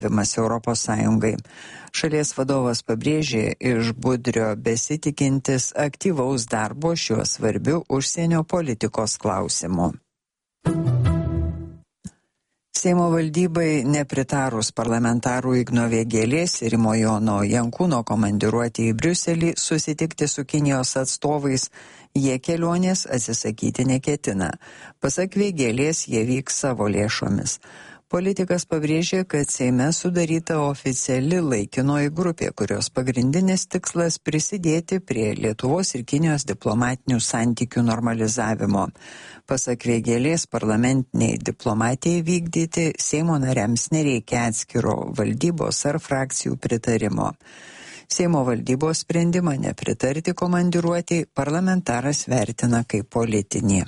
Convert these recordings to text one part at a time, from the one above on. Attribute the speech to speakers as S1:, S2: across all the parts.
S1: Europos Sąjungai. Šalies vadovas pabrėžė iš Budrio besitikintis aktyvaus darbo šiuo svarbiu užsienio politikos klausimu. Seimo valdybai nepritarus parlamentarų Igno Vėgėlės ir Rimo Jono Jankūno komandiruoti į Briuselį susitikti su Kinijos atstovais, jie kelionės atsisakyti neketina. Pasak Vėgėlės, jie vyks savo lėšomis. Politikas pabrėžė, kad Seime sudaryta oficiali laikinoji grupė, kurios pagrindinis tikslas prisidėti prie Lietuvos ir Kinijos diplomatinių santykių normalizavimo. Pasak Vėgėlės, parlamentiniai diplomatijai vykdyti Seimo nariams nereikia atskiro valdybos ar frakcijų pritarimo. Seimo valdybos sprendimą nepritarti komandiruotei parlamentaras vertina kaip politinį.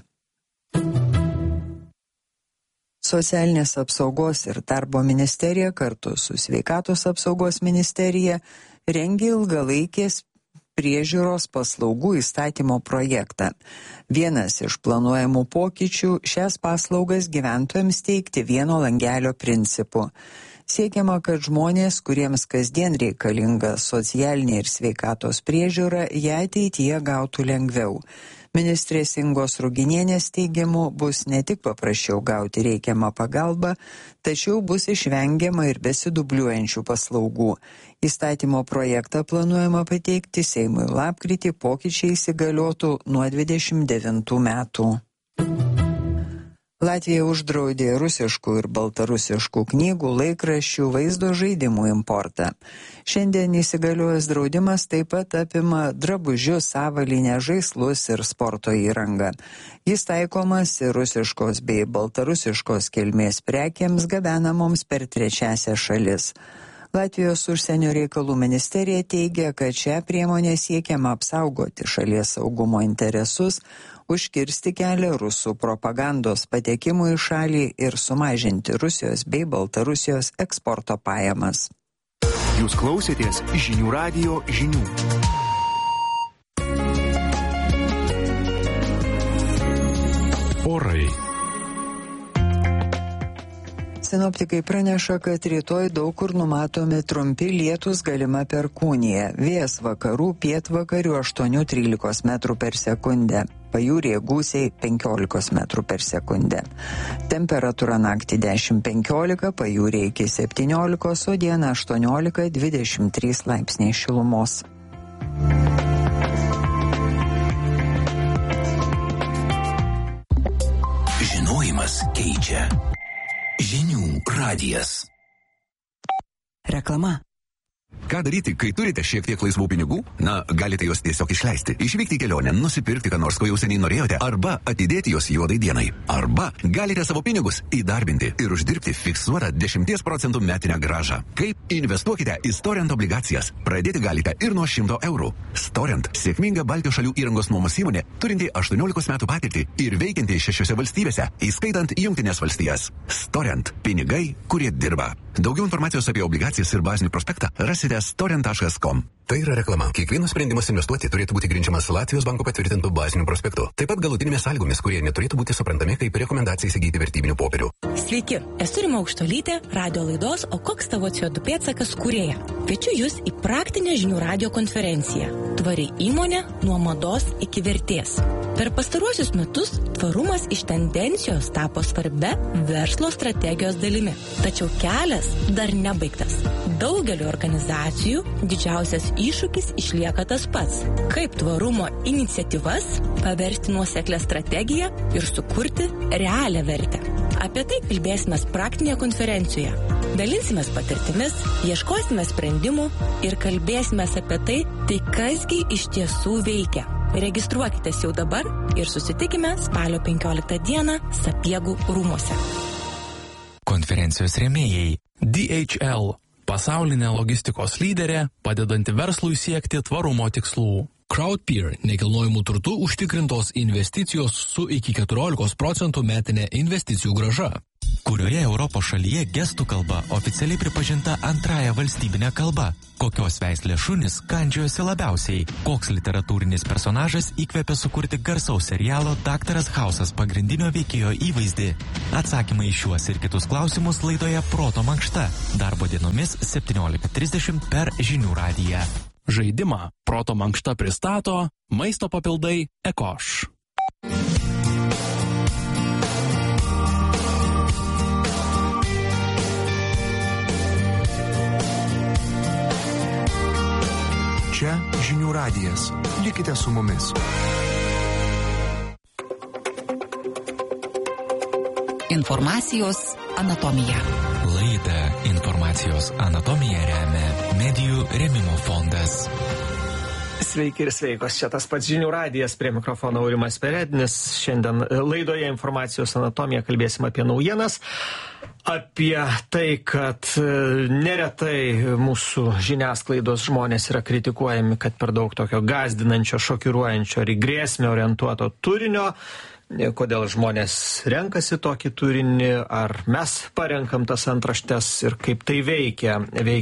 S1: Socialinės apsaugos ir darbo ministerija kartu su Sveikatos apsaugos ministerija rengia ilgalaikės priežiūros paslaugų įstatymo projektą. Vienas iš planuojamų pokyčių šias paslaugas gyventojams teikti vieno langelio principu. Siekiama, kad žmonės, kuriems kasdien reikalinga socialinė ir sveikatos priežiūra, ją ateityje gautų lengviau. Ministrės Ingos Ruginienės teigimu bus ne tik paprasčiau gauti reikiamą pagalbą, tačiau bus išvengiama ir besidubliuojančių paslaugų. Įstatymo projektą planuojama pateikti Seimui lapkritį, pokyčiai įsigaliotų nuo 29 metų. Latvija uždraudė rusiškų ir baltarusiškų knygų, laikraščių, vaizdo žaidimų importą. Šiandien įsigaliojęs draudimas taip pat apima drabužius, avalynę, žaislus ir sporto įrangą. Jis taikomas ir rusiškos bei baltarusiškos kilmės prekėms gabenamoms per trečiąsias šalis. Latvijos užsienio reikalų ministerija teigia, kad šią priemonę siekiama apsaugoti šalies saugumo interesus, užkirsti kelią rusų propagandos patekimui į šalį ir sumažinti Rusijos bei Baltarusijos eksporto pajamas.
S2: Jūs klausėtės Žinių radijo žinių.
S3: Orai.
S1: Sinoptikai praneša, kad rytoj daug kur numatomi trumpi lietūs, galima perkūnija. Vėjas vakarų, pietvakarių 8-13 metrų per sekundę. Pajūryje gūsiai 15 metrų per sekundę. Temperatūra naktį 10-15, pajūryje iki 17, o dieną 18-23 laipsniai šilumos.
S4: Žinojimas keičia. Žinių radijas.
S5: Reklama.
S6: Ką daryti, kai turite šiek tiek laisvų pinigų? Na, galite juos tiesiog išleisti. Išvykti į kelionę, nusipirkti, ką nors, ko jau seniai norėjote, arba atidėti juos juodai dienai. Arba galite savo pinigus įdarbinti ir uždirbti fiksuotą 10% metinę grąžą. Kaip? Investuokite į Storent obligacijas. Pradėti galite ir nuo 100 eurų. Storent – sėkminga Baltijos šalių įrangos nuomos įmonė, turinti 18 metų patirtį ir veikianti 6 valstybėse, įskaitant Jungtines valstijas. Storent – pinigai, kurie dirba. Daugiau informacijos apie obligacijas ir bazinį prospektą rasite storent.com.
S7: Tai yra reklama. Kiekvienas sprendimas investuoti turėtų būti grindžiamas Latvijos banko patvirtintų bazinių prospektų. Taip pat galutinėmis sąlygomis, kurie neturėtų būti suprantami kaip rekomendacija įsigyti vertybinių popierių.
S5: Sveiki, esu Rima Aukštuolytė, radio laidos O koks tavo CO2 pėdsakas kūrėja. Kviečiu jūs į praktinę žinių radio konferenciją. Tvari įmonė nuo mados iki vertės. Per pastaruosius metus tvarumas iš tendencijos tapo svarbia verslo strategijos dalimi. Tačiau kelias dar nebaigtas. Daugelio organizacijų didžiausias iššūkis išlieka tas pats. Kaip tvarumo iniciatyvas paversti nuoseklę strategiją ir sukurti realią vertę. Apie tai kalbėsime praktinėje konferencijoje. Dalinsimės patirtimis, ieškosime sprendimų ir kalbėsime apie tai kasgi iš tiesų veikia. Registruokitės jau dabar ir susitikime spalio 15 dieną Sapiegų rūmuose.
S3: Konferencijos rėmėjai DHL – pasaulinė logistikos lyderė, padedanti verslui siekti tvarumo tikslų. Crowdpeer – nekilnojamų turtų užtikrintos investicijos su iki 14% metinė investicijų grąža.
S8: Kurioje Europos šalyje gestų kalba oficialiai pripažinta antrąja valstybinė kalba? Kokios veislės šunys kandžiojosi labiausiai? Koks literatūrinis personažas įkvėpė sukurti garsaus serialo Daktaras Hausas pagrindinio veikėjo įvaizdį? Atsakymai į šiuos ir kitus klausimus laidoje Proto mankšta. Darbo dienomis 17:30 per Žinių radiją.
S3: Žaidimą Proto mankšta pristato maisto papildai Ekoš.
S2: Čia Žinių radijas. Likite su mumis.
S9: Informacijos anatomija.
S8: Laidą Informacijos anatomija remia Medijų rėmimo fondas.
S10: Sveiki ir sveikos, čia tas pats Žinių radijas, prie mikrofono Aurimas Perednis. Šiandien laidoje Informacijos anatomija kalbėsim apie naujienas, apie tai, kad neretai mūsų žiniasklaidos žmonės yra kritikuojami, kad per daug tokio gąsdinančio, šokiruojančio ir į grėsmę orientuoto turinio. Kodėl žmonės renkasi tokį turinį, ar mes parenkam tas antraštes ir kaip tai veikia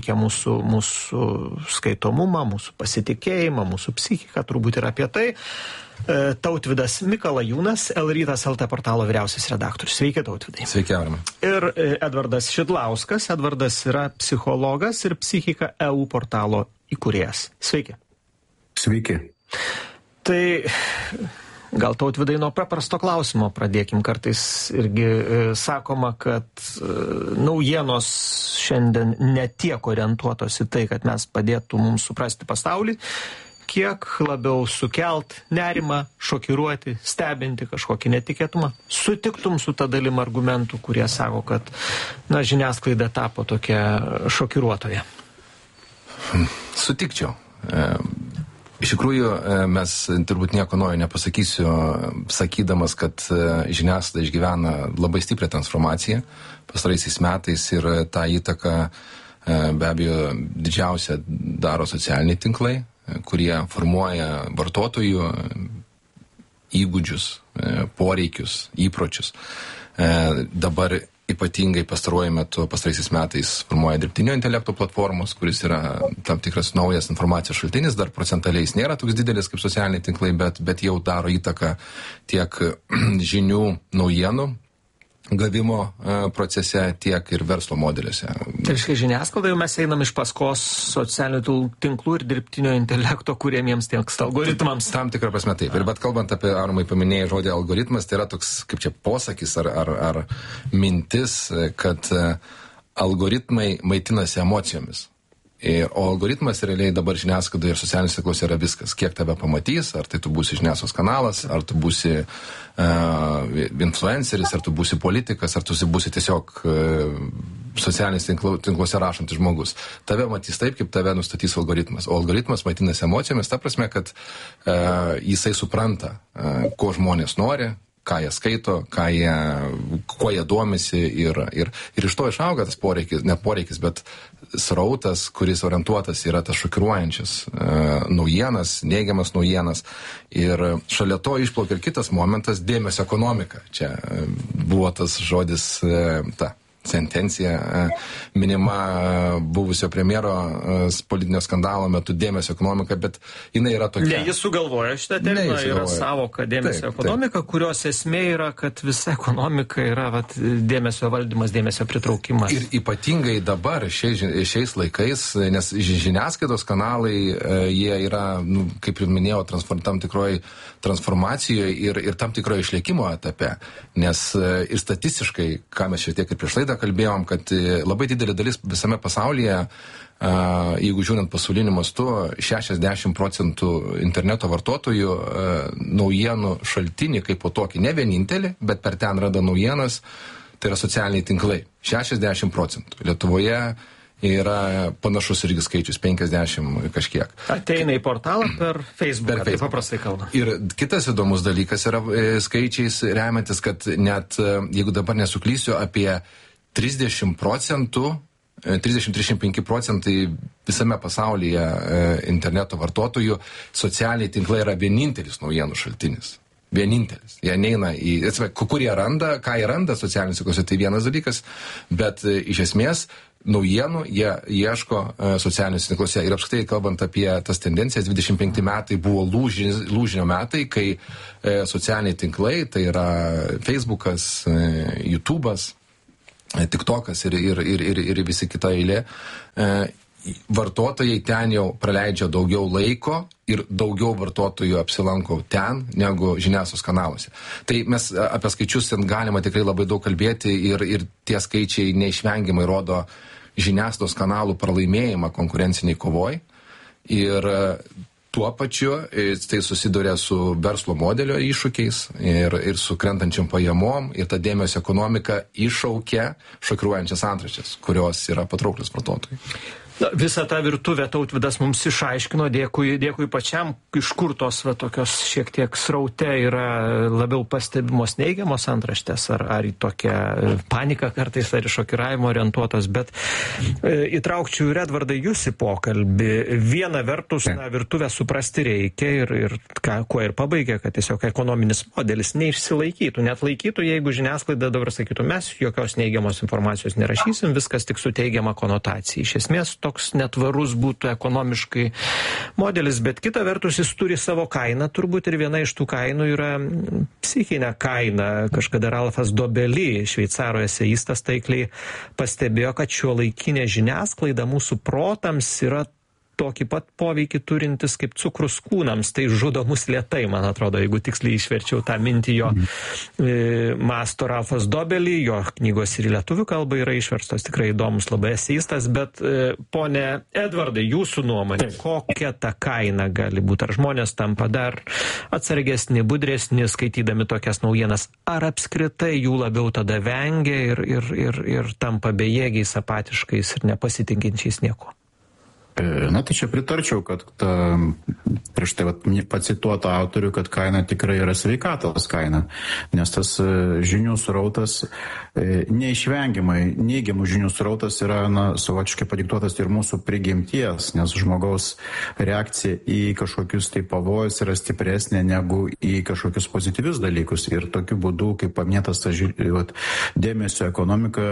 S10: mūsų skaitomumą, mūsų pasitikėjimą, mūsų psichiką, turbūt ir apie tai. Tautvydas Mikalajūnas, Lrytas LT portalo vyriausias redaktorius. Sveiki, Tautvidai.
S11: Sveiki, Aurimai.
S10: Ir Edvardas Šidlauskas. Edvardas yra psichologas ir Psichika EU portalo įkūrėjas. Sveiki.
S11: Sveiki.
S10: Tai gal, Tautvydai, nuo paprasto klausimo pradėkim. Kartais irgi sakoma, kad naujienos šiandien ne tiek orientuotos į tai, kad mes padėtų mums suprasti pasaulį, kiek labiau sukelt nerimą, šokiruoti, stebinti kažkokį netikėtumą. Sutiktum su ta dalim argumentų, kurie sako, kad žiniasklaida tapo tokia šokiruotoja?
S11: Sutikčiau. Iš tikrųjų, mes turbūt nieko naujo nepasakysiu, sakydamas, kad žiniasklaida išgyvena labai stiprią transformaciją pastaraisiais metais ir tą įtaką be abejo didžiausia daro socialiniai tinklai, kurie formuoja vartotojų įgūdžius, poreikius, įpročius. Dabar ypatingai pastaruoju metu, pastaraisiais metais formuoja dirbtinio intelekto platformos, kuris yra tam tikras naujas informacijos šaltinis, dar procentaliais nėra toks didelis kaip socialiniai tinklai, bet jau daro įtaką tiek žinių naujienų gavimo procese, tiek ir verslo modeliuose.
S10: Tai reiškia, žiniasklaidai mes einam iš paskos socialinių tinklų ir dirbtinio intelekto, kuriems tiems algoritmams.
S11: Tam tikrą prasme taip. Ir bet kalbant apie, Aurimai paminėjai žodį algoritmas, tai yra toks, kaip čia posakis ar mintis, kad algoritmai maitinasi emocijomis. O algoritmas realiai dabar žiniasklaidoje ir socialiniuose tinkluose yra viskas. Kiek tave pamatys, ar tai tu būsi žiniasklaidos kanalas, ar tu būsi influenceris, ar tu būsi politikas, ar tu būsi tiesiog socialiniuose tinkluose rašantis žmogus. Tave matys taip, kaip tave nustatys algoritmas. O algoritmas maitinasi emocijomis, ta prasme, kad jisai supranta, ko žmonės nori, ką jie skaito, kuo jie domisi ir iš to išauga tas poreikis, ne poreikis, bet srautas, kuris orientuotas yra tas šokiruojančias naujienas, neigiamas naujienas. Ir šalia to išplaukia ir kitas momentas - dėmesio ekonomika. Čia buvo tas žodis, ta sentencija minima buvusio premjero politinio skandalo metu dėmesio ekonomika, bet jinai yra tokia.
S10: Ne, jis sugalvojo šitą terminą, yra savoka dėmesio ekonomika, kurios esmė yra, kad visa ekonomika yra dėmesio valdymas, dėmesio pritraukimas.
S11: Ir ypatingai dabar, šiais laikais, nes žiniasklaidos kanalai, jie yra, kaip ir minėjau, tam tikroje transformacijoje ir tam tikroje išliekimo etape, nes ir statistiškai, ką mes šiek tiek ir prieš laidą kalbėjom, kad labai didelė dalis visame pasaulyje, jeigu žiūrint pasauliniu mastu, 60% interneto vartotojų naujienų šaltinį kaip po tokį, ne vienintelį, bet per ten rada naujienas, tai yra socialiniai tinklai. 60%. Lietuvoje yra panašus irgi skaičius, 50 kažkiek.
S10: Ateina į portalą per Facebooką, tai paprastai kalba.
S11: Ir kitas įdomus dalykas yra skaičiais remiantis, kad net, jeigu dabar nesuklysiu, apie 30-35 procentai visame pasaulyje interneto vartotojų socialiniai tinklai yra vienintelis naujienų šaltinis. Vienintelis. Jie neina kur jie randa, ką jie randa socialiniuose tinkluose, tai vienas dalykas, bet iš esmės naujienų jie ieško socialiniuose tinkluose. Ir apskritai, kalbant apie tas tendencijas, 25 metai buvo lūžinio metai, kai socialiniai tinklai, tai yra Facebookas, YouTube'as, TikTokas ir visi kita eilė, vartotojai ten jau praleidžia daugiau laiko ir daugiau vartotojų apsilanko ten negu žiniasklaidos kanaluose. Tai mes apie skaičius ten galima tikrai labai daug kalbėti ir tie skaičiai neišvengiamai rodo žiniasklaidos kanalų pralaimėjimą konkurenciniai kovoj. Ir tuo pačiu tai susiduria su verslo modelio iššūkiais ir su krentančiam pajamom, ir ta dėmesio ekonomika iššaukia šokiruojančias antraštes, kurios yra patrauklios vartotojai.
S10: Visą tą virtuvę Tautvydas mums išaiškino, dėkui pačiam, iš kur tos tokios šiek tiek sraute yra labiau pastebimos neigiamos antraštės, ar į tokią paniką kartais, ar į šokiravimą orientuotos, bet įtraukčiau ir Edvardai jūs į pokalbį. Viena vertus, virtuvę suprasti reikia ir kuo ir pabaigė, kad tiesiog ekonominis modelis neišsilaikytų, net laikytų, jeigu žiniasklaida dabar sakytų, mes jokios neigiamos informacijos nerašysim, viskas tik su teigiama konotacija. Iš esmės, toks netvarus būtų ekonomiškai modelis, bet kita vertus jis turi savo kainą, turbūt ir viena iš tų kainų yra psichinė kaina. Kažkada Ralfas Dobely, šveicaro eseistas, taikliai pastebėjo, kad šiuolaikinė žiniasklaida mūsų protams yra tokį pat poveikį turintis kaip cukrus kūnams, tai žudo mus lėtai, man atrodo, jeigu tiksliai išverčiau tą mintį jo masto Ralfas Dobely, jo knygos ir į lietuvių kalbą yra išverstos, tikrai įdomus labai eseistas, bet pone Edvardai, jūsų nuomonė, kokia ta kaina gali būti? Ar žmonės tampa dar atsargesni, budresni, skaitydami tokias naujienas, ar apskritai jų labiau tada vengia ir tampa bejėgiais, apatiškais ir nepasitikinčiais nieko?
S12: Na, tai čia pritarčiau, kad prieš tai pacituotą autorių, kad kaina tikrai yra sveikatos kaina, nes tas žinių srautas neišvengiamai, neigiamų žinių srautas yra savotiškai padiktuotas ir mūsų prigimties, nes žmogaus reakcija į kažkokius tai pavojus yra stipresnė negu į kažkokius pozityvius dalykus. Ir tokiu būdu, kaip paminėtas dėmesio ekonomika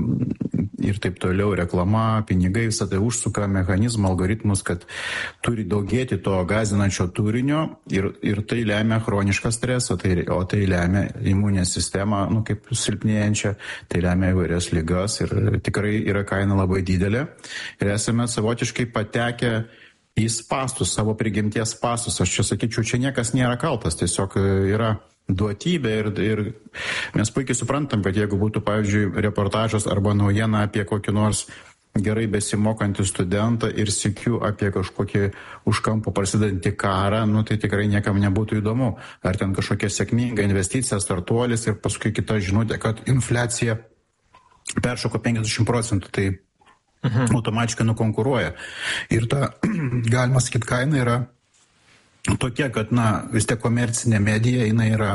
S12: ir taip toliau, reklama, pinigai, visą tai užsuka mechanizmą, algoritmus, kad turi daugėti to gąsdinančio turinio ir tai lemia chronišką stresą, o tai lemia imuninę sistemą, kaip silpnėjančią, tai lemia įvairias ligas ir tikrai yra kaina labai didelė. Ir esame savotiškai patekę į spastus, savo prigimties spastus. Aš čia sakyčiau, čia niekas nėra kaltas, tiesiog yra duotybė ir mes puikiai suprantam, kad jeigu būtų, pavyzdžiui, reportažas arba naujiena apie kokį nors gerai besimokantį studentą ir sykiu apie kažkokį už kampo prasidantį karą, tai tikrai niekam nebūtų įdomu. Ar ten kažkokia sėkminga investicija, startuolis ir paskui kita žinutė, kad infliacija peršoko 50%, tai automatiškai nukonkuruoja. Ir ta, galima sakyti, kaina yra tokia, kad, vis tiek komercinė medija, jinai yra,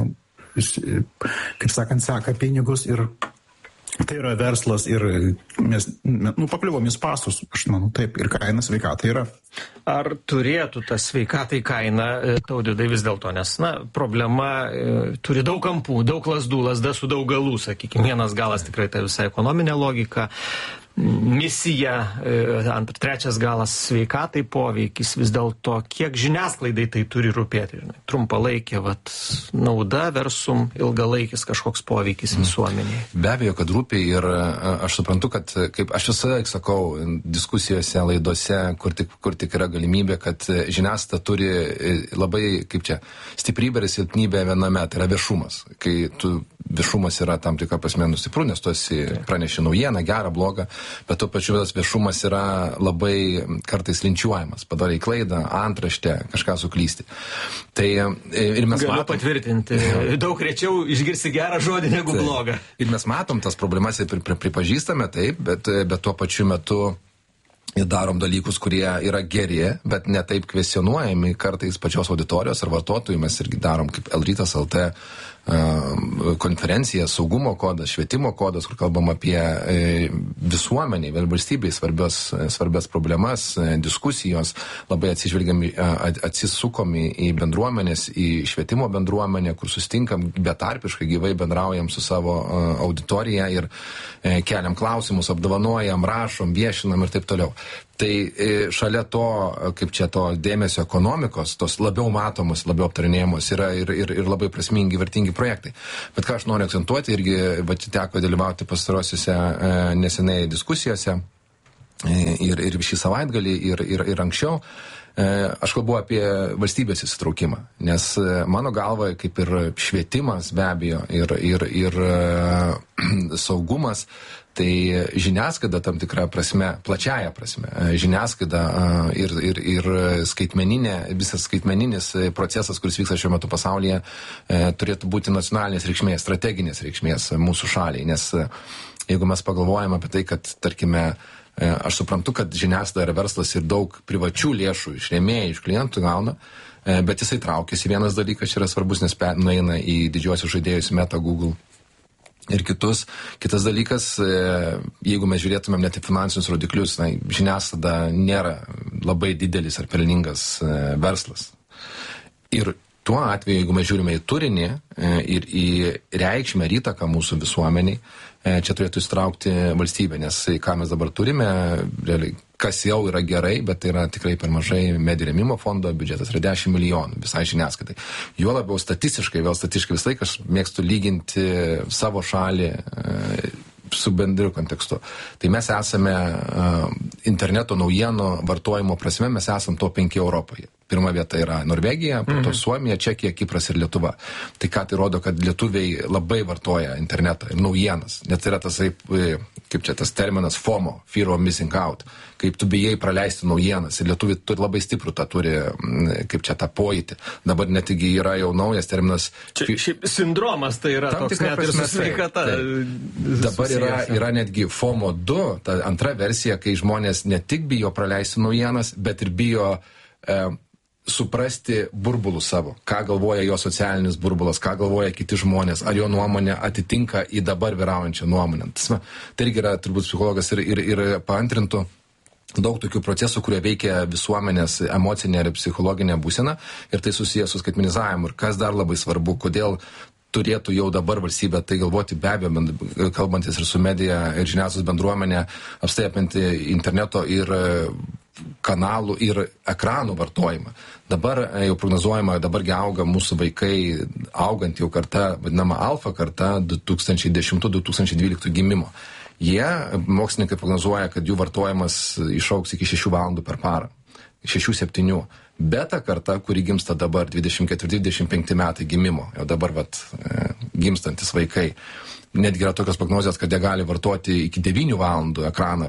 S12: kaip sakant, seka pinigus ir tai yra verslas ir mes, pakliuvom į spąstus, aš manau, taip, ir kaina sveikatai yra.
S10: Ar turėtų ta sveikatai kaina, Tautvydai, vis dėlto, nes, problema turi daug kampų, daug lazda su daug galų, sakykime, vienas galas tikrai ta visa ekonominė logika, misija, trečias galas sveikatai poveikis, vis dėlto, kiek žiniasklaidai tai turi rūpėti, trumpalaikė nauda versum ilgalaikis kažkoks poveikis visuomeniai.
S11: Be abejo, kad rūpi ir aš suprantu, kad, kaip aš visada sakau, diskusijose, laidose, kur tik yra galimybė, kad žiniasklaida turi labai, stiprybė ir silpnybė viename, tai yra viešumas. Kai viešumas yra tam tikra prasme stipru, nes tu esi praneši naujieną, gerą, blogą, bet tuo pačiu tas viešumas yra labai kartais linčiuojamas, padarai klaidą, antraštę, kažką suklysti. Tai ir mes
S10: Galiu patvirtinti, daug rečiau išgirsi gerą žodį negu blogą.
S11: Ir mes matom tas problemas ir pripažįstame, taip, bet tuo pačiu metu ir darom dalykus, kurie yra geri, bet ne taip kvestionuojami kartais pačios auditorijos ar vartotojų. Mes irgi darom kaip L-rytas LT konferencija, saugumo kodas, švietimo kodas, kur kalbam apie visuomeniai, valstybei svarbias problemas, diskusijos, labai atsisukom į bendruomenės, į švietimo bendruomenę, kur sustinkam betarpiškai, gyvai bendraujam su savo auditorija ir keliam klausimus, apdovanojam, rašom, viešinam ir taip toliau. Tai šalia to, kaip čia to dėmesio ekonomikos, tos labiau matomos, labiau aptarinėjamos yra ir labai prasmingi, vertingi projektai. Bet ką aš noriu akcentuoti, irgi teko dalyvauti pastarosiuose nesenai diskusijose ir šį savaitgalį ir anksčiau. Aš kalbu apie valstybės įsitraukimą, nes mano galva, kaip ir švietimas be abejo ir saugumas, tai žiniasklaida tam tikra prasme, plačiaja prasme, žiniasklaida ir visas skaitmeninis procesas, kuris vyksta šiuo metu pasaulyje, turėtų būti nacionalinės reikšmės, strateginės reikšmės mūsų šaliai, nes jeigu mes pagalvojame apie tai, kad, tarkime, aš suprantu, kad žiniasklaida yra verslas ir daug privačių lėšų iš rėmėjų, iš klientų gauna, bet jisai traukiasi. Vienas dalykas yra svarbus, nes nueina į didžiuosius žaidėjus Meta, Google ir kitus. Kitas dalykas, jeigu mes žiūrėtumėm net į finansinius rodiklius, žiniasklaida nėra labai didelis ar pelningas verslas. Ir tuo atveju, jeigu mes žiūrime į turinį ir į reikšmę ir įtaką mūsų visuomeniai, čia turėtų įstraukti valstybė, nes ką mes dabar turime, kas jau yra gerai, bet tai yra tikrai per mažai medijų rėmimo fondo, biudžetas yra 10 milijonų visai žiniasklaidai. Juo labiau statistiškai visą laiką aš mėgstu lyginti savo šalį su bendriu kontekstu. Tai mes esame interneto naujienų vartojimo prasme, mes esame top 5 Europoje. Pirma vieta yra Norvegija, po to Suomija, Čekija, Kipras ir Lietuva. Tai ką tai rodo, kad lietuviai labai vartoja internetą ir naujienas. Net yra tas, kaip čia tas terminas FOMO, Fear of Missing Out, kaip tu bijai praleisti naujienas. Ir lietuviai labai stiprų tą turi, kaip čia tą pojūtį. Dabar netgi yra jau naujas terminas.
S10: Šiaip sindromas tai yra toks net ir su sveikata.
S11: Dabar yra netgi FOMO 2, ta antra versija, kai žmonės ne tik bijo praleisti naujienas, bet ir bijo suprasti burbulus savo, ką galvoja jo socialinis burbulas, ką galvoja kiti žmonės, ar jo nuomonė atitinka į dabar vyraujančią nuomonę. Tai irgi yra turbūt psichologas ir paantrintų daug tokių procesų, kurie veikia visuomenės emocinę ir psichologinę būseną, ir tai susijęs su skaitmenizavimu. Ir kas dar labai svarbu, kodėl turėtų jau dabar valstybė tai galvoti, be abejo, kalbantis ir su medija ir žiniasklaidos bendruomenė, apstaiapinti interneto ir kanalų ir ekranų vartojimą. Dabar jau prognozuojama, dabargi auga mūsų vaikai, augant jau karta, vadinama alfa karta, 2010-2012 gimimo. Mokslininkai prognozuoja, kad jų vartojimas išaugs iki 6 valandų per parą. 6-7. Beta karta, kuri gimsta dabar 24-25 metai gimimo, jau dabar gimstantis vaikai. Netgi yra tokios prognozijos, kad jie gali vartoti iki 9 valandų ekraną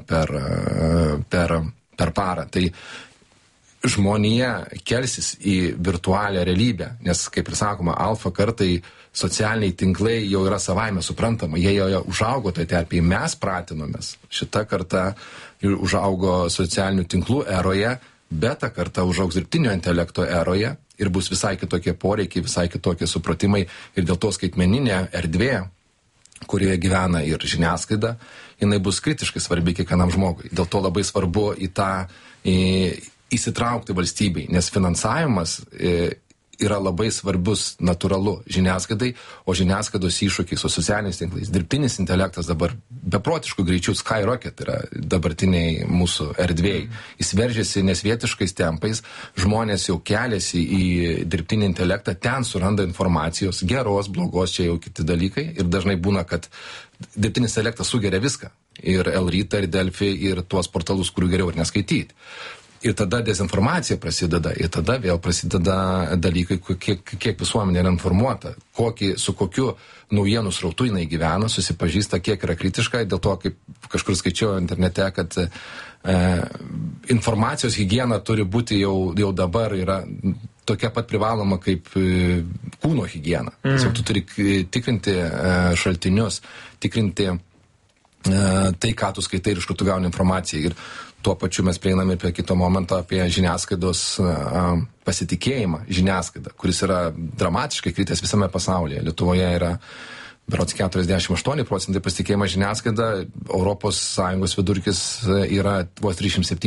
S11: per parą. Tai žmonija kelsis į virtualią realybę, nes, kaip ir sakoma, alfa kartai socialiniai tinklai jau yra savaime suprantama, jie jau užaugo toje terpėje, mes pratinomės. Šita karta užaugo socialinių tinklų eroje, beta karta užaugs dirbtinio intelekto eroje ir bus visai kitokie poreikiai, visai kitokie supratimai, ir dėl to skaitmeninė erdvė, kurioje gyvena ir žiniasklaida, jinai bus kritiškai svarbi kiekvienam žmogui. Dėl to labai svarbu į tą įsitraukti valstybei, nes finansavimas yra labai svarbus, natūralu žiniasklaidai, o žiniasklaidos iššūkiai su socialiniais tinklais. Dirbtinis intelektas dabar beprotiškų greičių skyrocket yra dabartiniai mūsų erdvėjai. Jis veržiasi nesvietiškais tempais, žmonės jau keliasi į dirbtinį intelektą, ten suranda informacijos, geros, blogos, čia jau kiti dalykai, ir dažnai būna, kad dirbtinis intelektas sugeria viską. Ir L-rytą, ir Delfi, ir tuos portalus, kurių geriau ir neskaityti. Ir tada dezinformacija prasideda, ir tada vėl prasideda dalykai, kiek visuomenė yra informuota, su kokiu naujienų srautu jinai gyvena, susipažįsta, kiek yra kritiška. Dėl to, kaip kažkur skaičiau internete, kad informacijos higiena turi būti jau dabar yra tokia pat privaloma kaip kūno higiena. Tu turi tikrinti šaltinius, tikrinti tai, ką tu skaitai ir iš kur tu gauni informaciją. Ir tuo pačiu mes prieiname prie kito momento apie žiniasklaidos pasitikėjimą žiniasklaidą, kuris yra dramatiškai kritęs visame pasaulyje. Lietuvoje yra berods 48% pasitikėjimą žiniasklaida, ES vidurkis yra vos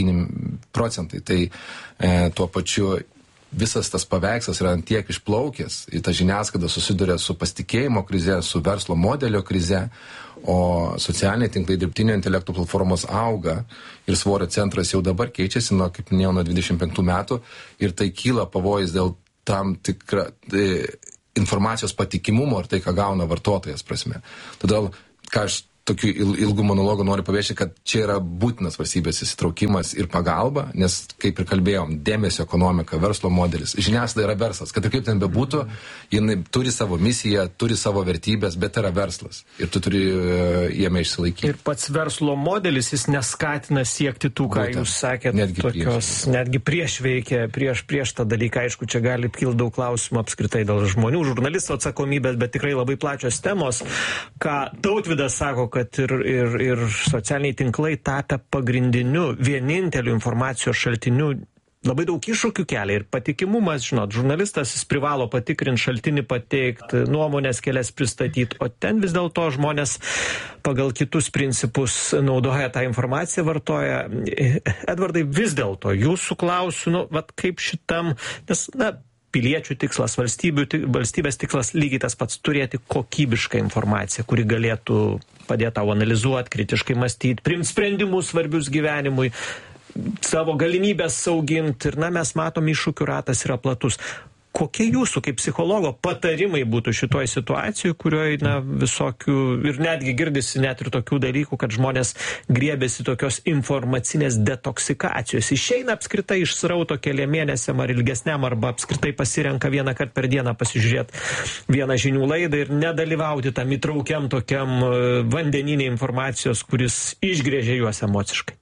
S11: 37%. Tai tuo pačiu visas tas paveikslas yra tiek išplaukęs, į tą žiniasklaidą susiduria su pasitikėjimo krize, su verslo modelio krize, o socialiniai tinklai, dirbtinio intelekto platformos auga ir Svorio centras jau dabar keičiasi, kaip minėjau, nuo 25 metų ir tai kyla pavojus dėl tam tikrą informacijos patikimumo ir tai, ką gauna vartotojas prasme. Todėl, ką aš tokiu ilgų monologų noriu pabrėžti, kad čia yra būtinas valstybės įsitraukimas ir pagalba, nes, kaip ir kalbėjom, dėmesio ekonomika, verslo modelis, žiniasklaida yra verslas, kad ir kaip ten bebūtų, jinai turi savo misiją, turi savo vertybės, bet yra verslas ir tu turi jame išsilaikyti.
S10: Ir pats verslo modelis, jis neskatina siekti tų, ką jūs sakėte, netgi prieš veikia, prieš tą dalyką, aišku, čia gali kilti daug klausimų apskritai dėl žmonių, žurnalistų atsakomybės, bet tikrai labai plačios temos, ką Tautvydas sako, kad ir socialiniai tinklai tapę pagrindiniu, vieninteliu informacijos šaltiniu, labai daug iššūkių kelia ir patikimumas, žinot, žurnalistas jis privalo patikrinti šaltinį, pateikti, nuomonės kelias pristatyti, o ten vis dėlto žmonės pagal kitus principus naudoja tą informaciją, vartoja. Edvardai, vis dėlto jūsų klausiu, kaip šitam, nes, piliečių tikslas, valstybės tikslas lygiai tas pats turėti kokybišką informaciją, kuri galėtų padėti tau analizuoti, kritiškai mąstyti, priimti sprendimus svarbius gyvenimui, savo galimybės sauginti ir, mes matom, iššūkių ratas yra platus. Kokie jūsų kaip psichologo patarimai būtų šitoj situacijoj, kurioje visokių ir netgi girdisi net ir tokių dalykų, kad žmonės griebėsi tokios informacinės detoksikacijos, išeina apskritai iš srauto keliam mėnesiam ar ilgesniam, arba apskritai pasirenka vieną kartą per dieną pasižiūrėti vieną žinių laidą ir nedalyvauti tam įtraukiam tokiam vandeninė informacijos, kuris išgrėžia juos emociškai.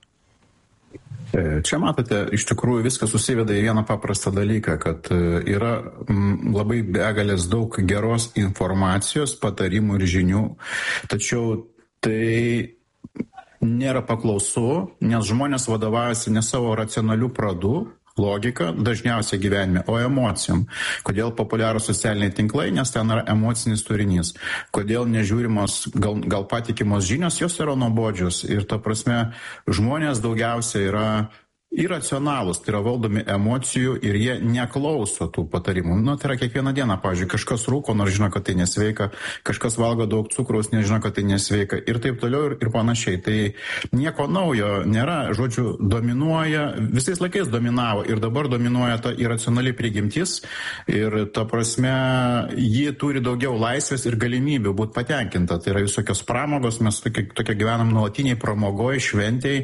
S12: Čia matote, iš tikrųjų viskas susiveda į vieną paprastą dalyką, kad yra labai begalės daug geros informacijos, patarimų ir žinių, tačiau tai nėra paklausu, nes žmonės vadovaujasi ne savo racionalių pradų, logika dažniausiai gyvenime, o emocijom. Kodėl populiarūs socialiniai tinklai, nes ten yra emocinis turinys. Kodėl nežiūrimos gal patikimos žinios, jos yra nuobodžios. Ir ta prasme, žmonės daugiausiai yra iracionalūs, tai yra valdomi emocijų ir jie neklauso tų patarimų. Tai yra kiekvieną dieną, pavyzdžiui, kažkas rūko, nors žino, kad tai nesveika, kažkas valgo daug cukraus, nežino, kad tai nesveika ir taip toliau ir panašiai. Tai nieko naujo nėra, žodžiu, dominuoja, visais laikais dominavo ir dabar dominuoja ta iracionali prigimtis ir ta prasme, ji turi daugiau laisvės ir galimybių būti patenkinta. Tai yra visokios pramogos, mes tokia gyvenam nuolatiniai pramogoj, šventėj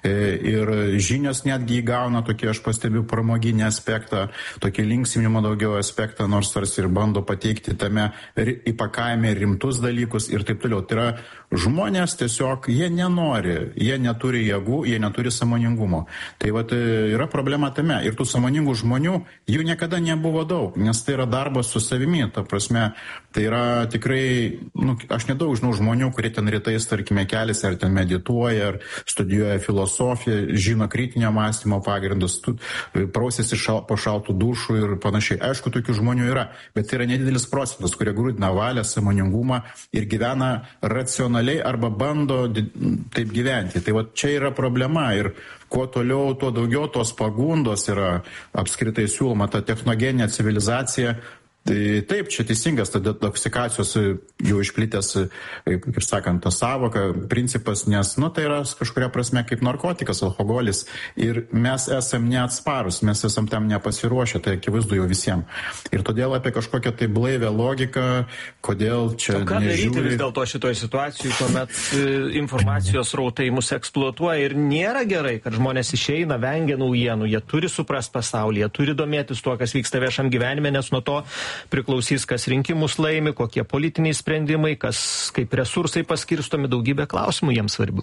S12: ir žinios netgi įgauna tokį, aš pastebiu, pramoginį aspektą, tokį linksminimo daugiau aspektą, nors tarsi ir bando pateikti tame įpakavime rimtus dalykus ir taip toliau. Tai yra žmonės tiesiog, jie nenori, jie neturi jėgų, jie neturi sąmoningumo. Tai yra problema tame. Ir tų sąmoningų žmonių, jų niekada nebuvo daug, nes tai yra darbas su savimi. Ta prasme, tai yra tikrai, aš nedaug žinau žmonių, kurie ten rytais, tarkime, keliasi, ar ten medituoja, ar studijuoja filosofiją, žino kritinio mąstymo pagrindus, prausėsi po šaltų dušų ir panašiai. Aišku, tokių žmonių yra, bet tai yra nedidelis procentas, kurie grūdina valią, sąmoningumą ir gyvena racionaliai arba bando taip gyventi. Tai čia yra problema ir kuo toliau, tuo daugiau tos pagundos yra apskritai siūloma ta technogeninė civilizacija. Tai taip, čia teisingas, ta detoksikacijos jau išplitęs, kaip sakant, ta savoka, principas, nes, tai yra kažkuria prasme kaip narkotikas, alkoholis ir mes esam neatsparus, mes esam tam nepasiruošę, tai akivaizdu jau visiems. Ir todėl apie kažkokią tai blaivę logiką, kodėl čia
S10: ką daryti vis dėlto šitoje situacijoje, kuomet informacijos rautai mus eksploatuoja ir nėra gerai, kad žmonės išeina, vengia naujienų, jie turi suprasti pasaulį, jie turi domėtis tuo, kas vyksta viešam gyvenime, nes nuo to priklausys, kas rinkimus laimi, kokie politiniai sprendimai, kaip resursai paskirstomi, daugybė klausimų jiems svarbių.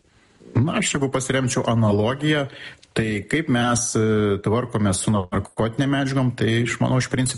S12: Aš jeigu pasiremčiau analogiją, tai kaip mes tvarkomės su narkotinėm medžiagom, tai aš manau, iš principo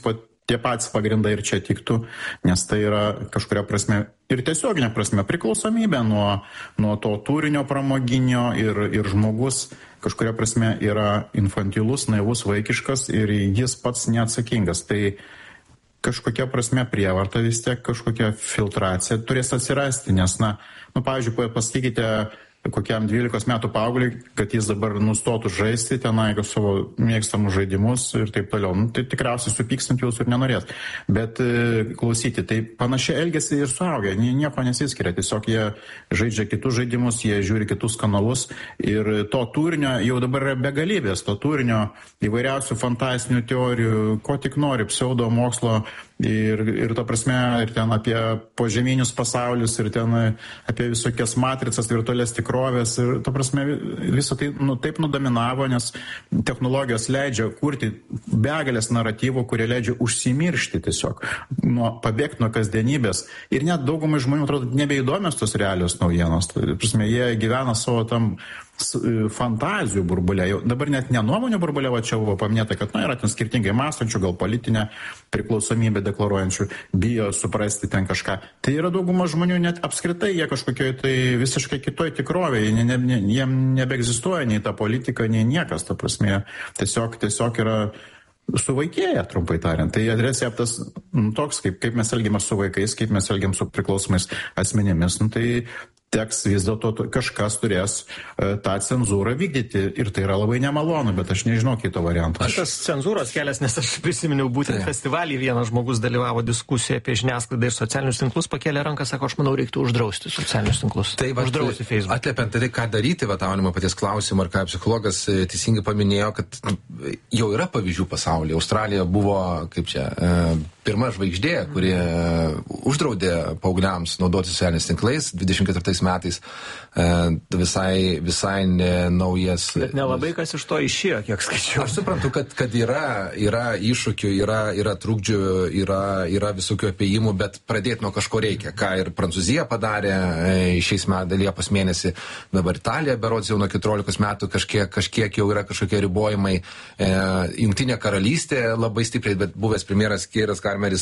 S12: tie patys pagrindai ir čia tiktų, nes tai yra kažkuria prasme ir tiesioginė prasme priklausomybė nuo to turinio pramoginio ir žmogus kažkuria prasme yra infantilus, naivus, vaikiškas ir jis pats neatsakingas. Tai kažkokia prasme prievarta vis tiek, kažkokia filtracija turės atsirasti, nes, pavyzdžiui, pasakykite kokiam 12 metų paaugliui, kad jis dabar nustotų žaisti tenai savo mėgstamus žaidimus ir taip toliau. Tai tikriausiai supykstant jūsų ir nenorės. Bet klausyti, tai panašiai elgesi ir suaugę, nieko nesiskiria. Tiesiog jie žaidžia kitus žaidimus, jie žiūri kitus kanalus ir to turinio jau dabar yra begalybės, to turinio įvairiausių fantastinių teorijų, ko tik nori, pseudo mokslo ir ta prasme, ir ten apie požeminius pasaulius, ir ten apie visokias matricas, virtualias tikrovės, ir ta prasme visą tai taip nudominavo, nes technologijos leidžia kurti begalės naratyvų, kurie leidžia užsimiršti tiesiog, pabėgti nuo kasdienybės. Ir net daugumai žmonių atrodo nebeįdomios tos realios naujienos. Ta prasme, jie gyvena savo tam fantazijų burbulė. Dabar net ne nuomonių burbulė, va čia buvo paminėta, kad yra ten skirtingai mąstančių, gal politinę priklausomybę deklaruojančių, bijo suprasti ten kažką. Tai yra dauguma žmonių net apskritai, jie kažkokioj tai visiškai kitoj tikrovėje, jiem nebeegzistuoja nei ta politika, nei niekas, ta prasme, tiesiog yra suvaikėja, trumpai tariant. Tai receptas toks, kaip mes elgiamės su vaikais, kaip mes elgiam su priklausomais asmenimis, tai teks vis dėlto kažkas turės tą cenzūrą vykdyti ir tai yra labai nemalonu, bet aš nežinau kito varianto.
S10: Tas cenzūros kelias, nes aš prisiminiau būtent festivalį, vienas žmogus dalyvavo diskusijoje apie žiniasklaidą ir socialinius tinklus, pakėlė ranką, sako, aš manau, reiktų uždrausti socialinius tinklus.
S11: Tai
S10: uždrausti Facebook.
S11: Atliepiant tai, ką daryti, aunimo paties klausimą, ar ką psichologas teisingai paminėjo, kad jau yra pavyzdžių pasaulyje. Australija buvo, pirma žvaigždė, kuri uždraudė paaugliams naudoti socialiniais tinklais 24 metais visai naujas.
S10: Bet nelabai kas iš to išėjo, kiek skaičiau.
S11: Aš suprantu, kad yra iššūkių, yra trukdžių, yra visokių apėjimų, bet pradėti nuo kažko reikia. Ką ir Prancūzija padarė šiais metais Liepos mėnesį, dabar Italija berods jau nuo 14 metų kažkiek jau yra kažkokie ribojimai. Jungtinė karalystė labai stipriai, bet buvęs premjeras Keiras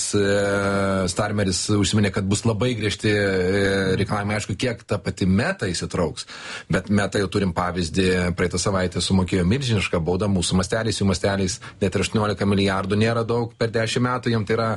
S11: Starmeris užsiminė, kad bus labai griežti reikalavimai, aišku, kiek ta pati Meta įsitrauks. Bet Meta jau turim pavyzdį, praeitą savaitę sumokėjo milžinišką baudą mūsų masteliais, jų masteliais net ir 18 milijardų nėra daug per 10 metų, jam tai yra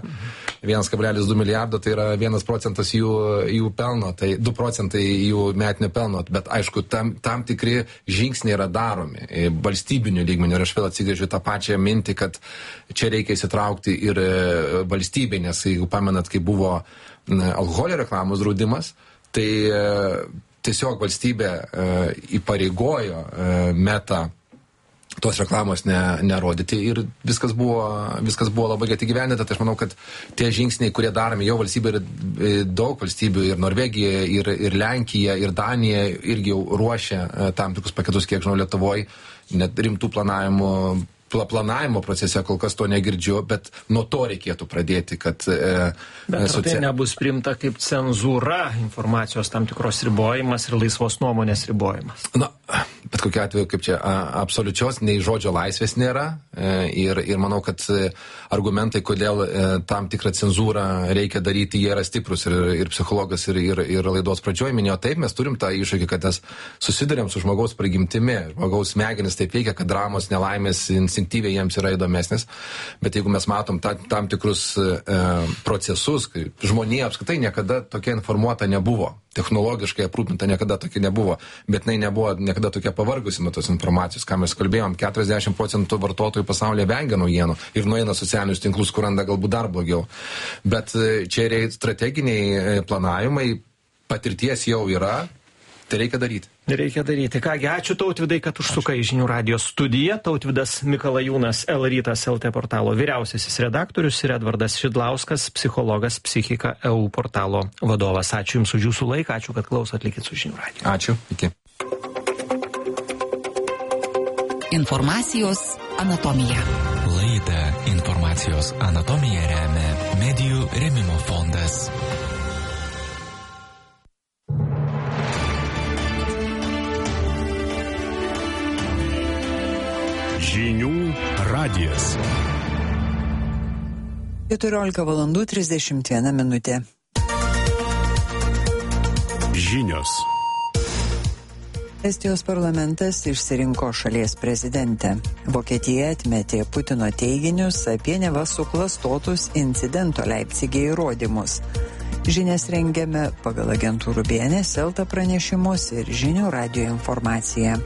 S11: 1,2 milijardo, tai yra 1% jų pelno, tai 2% jų metinio pelno, bet aišku, tam tikri žingsniai yra daromi valstybinių lygmenių ir aš vėl atsigrėžiu tą pačią mintį, kad čia reikia įsitraukti ir valstybė, nes jeigu pamenat, kai buvo alkoholio reklamos draudimas, tai tiesiog valstybė įpareigojo Meta tos reklamos nerodyti ir viskas buvo labai greitai gyvendinta. Tai aš manau, kad tie žingsniai, kurie daromi jau valstybė, ir daug valstybių, ir Norvegija, ir Lenkija, ir Danija irgi jau ruošia tam tikrus paketus, kiek žinau, Lietuvoje, net rimtų planavimo procese kol kas to negirdžiu, bet nuo to reikėtų pradėti, kad...
S10: Bet tai nebus priimta kaip cenzūra, informacijos tam tikros ribojimas ir laisvos nuomonės ribojimas.
S11: Bet kokiu atveju, kaip čia, absoliučios nei žodžio laisvės nėra ir manau, kad argumentai, kodėl tam tikrą cenzūrą reikia daryti, jie yra stiprus ir psichologas ir laidos pradžioj minėjo, taip, mes turim tą iššūkį, kad mes susidurėm su žmogaus prigimtimi, žmogaus smegenis taip veikia, kad dramos, nelaimės instinktyviai jiems yra įdomesnis, bet jeigu mes matom tam tikrus procesus, kai žmonija apskritai niekada tokia informuota nebuvo, technologiškai aprūpinta niekada tokia nebuvo, bet jinai nebuvo niekada tokia pavargusi nuo tos informacijos, ką mes kalbėjom, 40% vartotojų pasaulyje vengia naujienų ir nueina socialinius tinklus, kur randa galbūt dar blogiau. Bet čia yra strateginiai planavimai, patirties jau yra, tai reikia daryti.
S10: Reikia daryti. Kągi, ačiū Tautvydai, kad užsukai į Žinių radijo studiją. Tautvydas Mikalajūnas, L-rytas LT portalo vyriausiasis redaktorius ir Edvardas Šidlauskas, psichologas, Psichika EU portalo vadovas. Ačiū Jums už Jūsų laiką, ačiū, kad klausot, likit su Žinių radiju.
S11: Ačiū, iki.
S9: Informacijos anatomija.
S8: Laidą Informacijos anatomija remia Medijų rėmimo fondas.
S2: Žinių radijas.
S1: 14:31 minutė.
S2: Žinios.
S1: Estijos parlamentas išsirinko šalies prezidentę. Vokietija atmetė Putino teiginius apie neva suklastotus incidento Leipcige įrodymus. Žinias rengiame pagal agentūrų BNS Elta pranešimus ir Žinių radijo informaciją.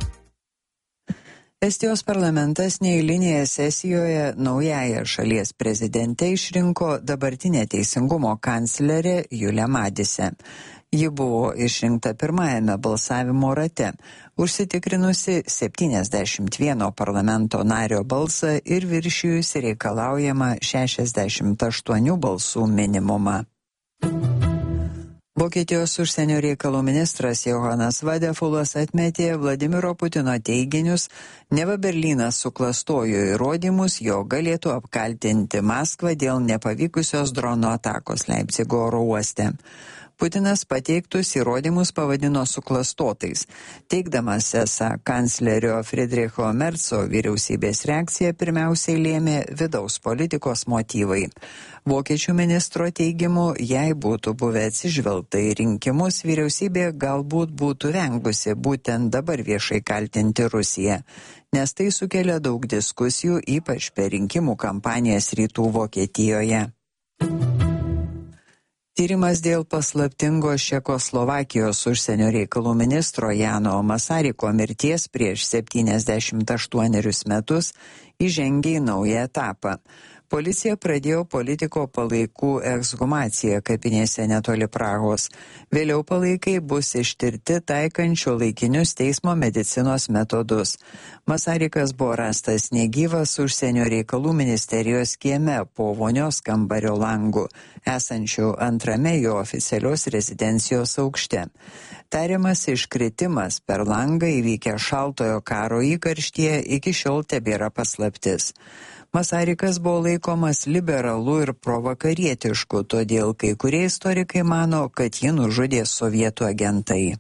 S1: Estijos parlamentas neeilinėje sesijoje naująją šalies prezidentę išrinko dabartinę teisingumo kanclerę Julę Madise. Ji buvo išrinkta pirmajame balsavimo rate, užsitikrinusi 71 parlamento nario balsą ir viršijusi reikalaujamą 68 balsų minimumą. Vokietijos užsienio reikalų ministras Johanas Vadefulas atmetė Vladimiro Putino teiginius, neva Berlynas suklastojo įrodymus, jo galėtų apkaltinti Maskvą dėl nepavykusios drono atakos Leipcigo oro uoste. Putinas pateiktus įrodymus pavadino suklastotais, teigdamas esą kanclerio Friedricho Merco vyriausybės reakcija pirmiausiai lėmė vidaus politikos motyvai. Vokiečių ministro teigimu, jei būtų buvę atsižvelgta į rinkimus, vyriausybė galbūt būtų vengusi būtent dabar viešai kaltinti Rusiją, nes tai sukelia daug diskusijų, ypač per rinkimų kampanijas rytų Vokietijoje. Tyrimas dėl paslaptingos Čekoslovakijos užsienio reikalų ministro Jano Masariko mirties prieš 78 metus įžengė į naują etapą. Policija pradėjo politiko palaikų ekshumaciją kapinėse netoli Prahos. Vėliau palaikai bus ištirti taikančių laikinius teismo medicinos metodus. Masarikas buvo rastas negyvas užsienio reikalų ministerijos kieme po vonios kambario langu, esančių antrame jo oficialios rezidencijos aukšte. Tariamas iškritimas per langą įvykę šaltojo karo įkarštyje iki šiol tebėra paslaptis. Masarikas buvo laikomas liberalu ir provakarietišku, todėl kai kurie istorikai mano, kad jį nužudė sovietų agentai.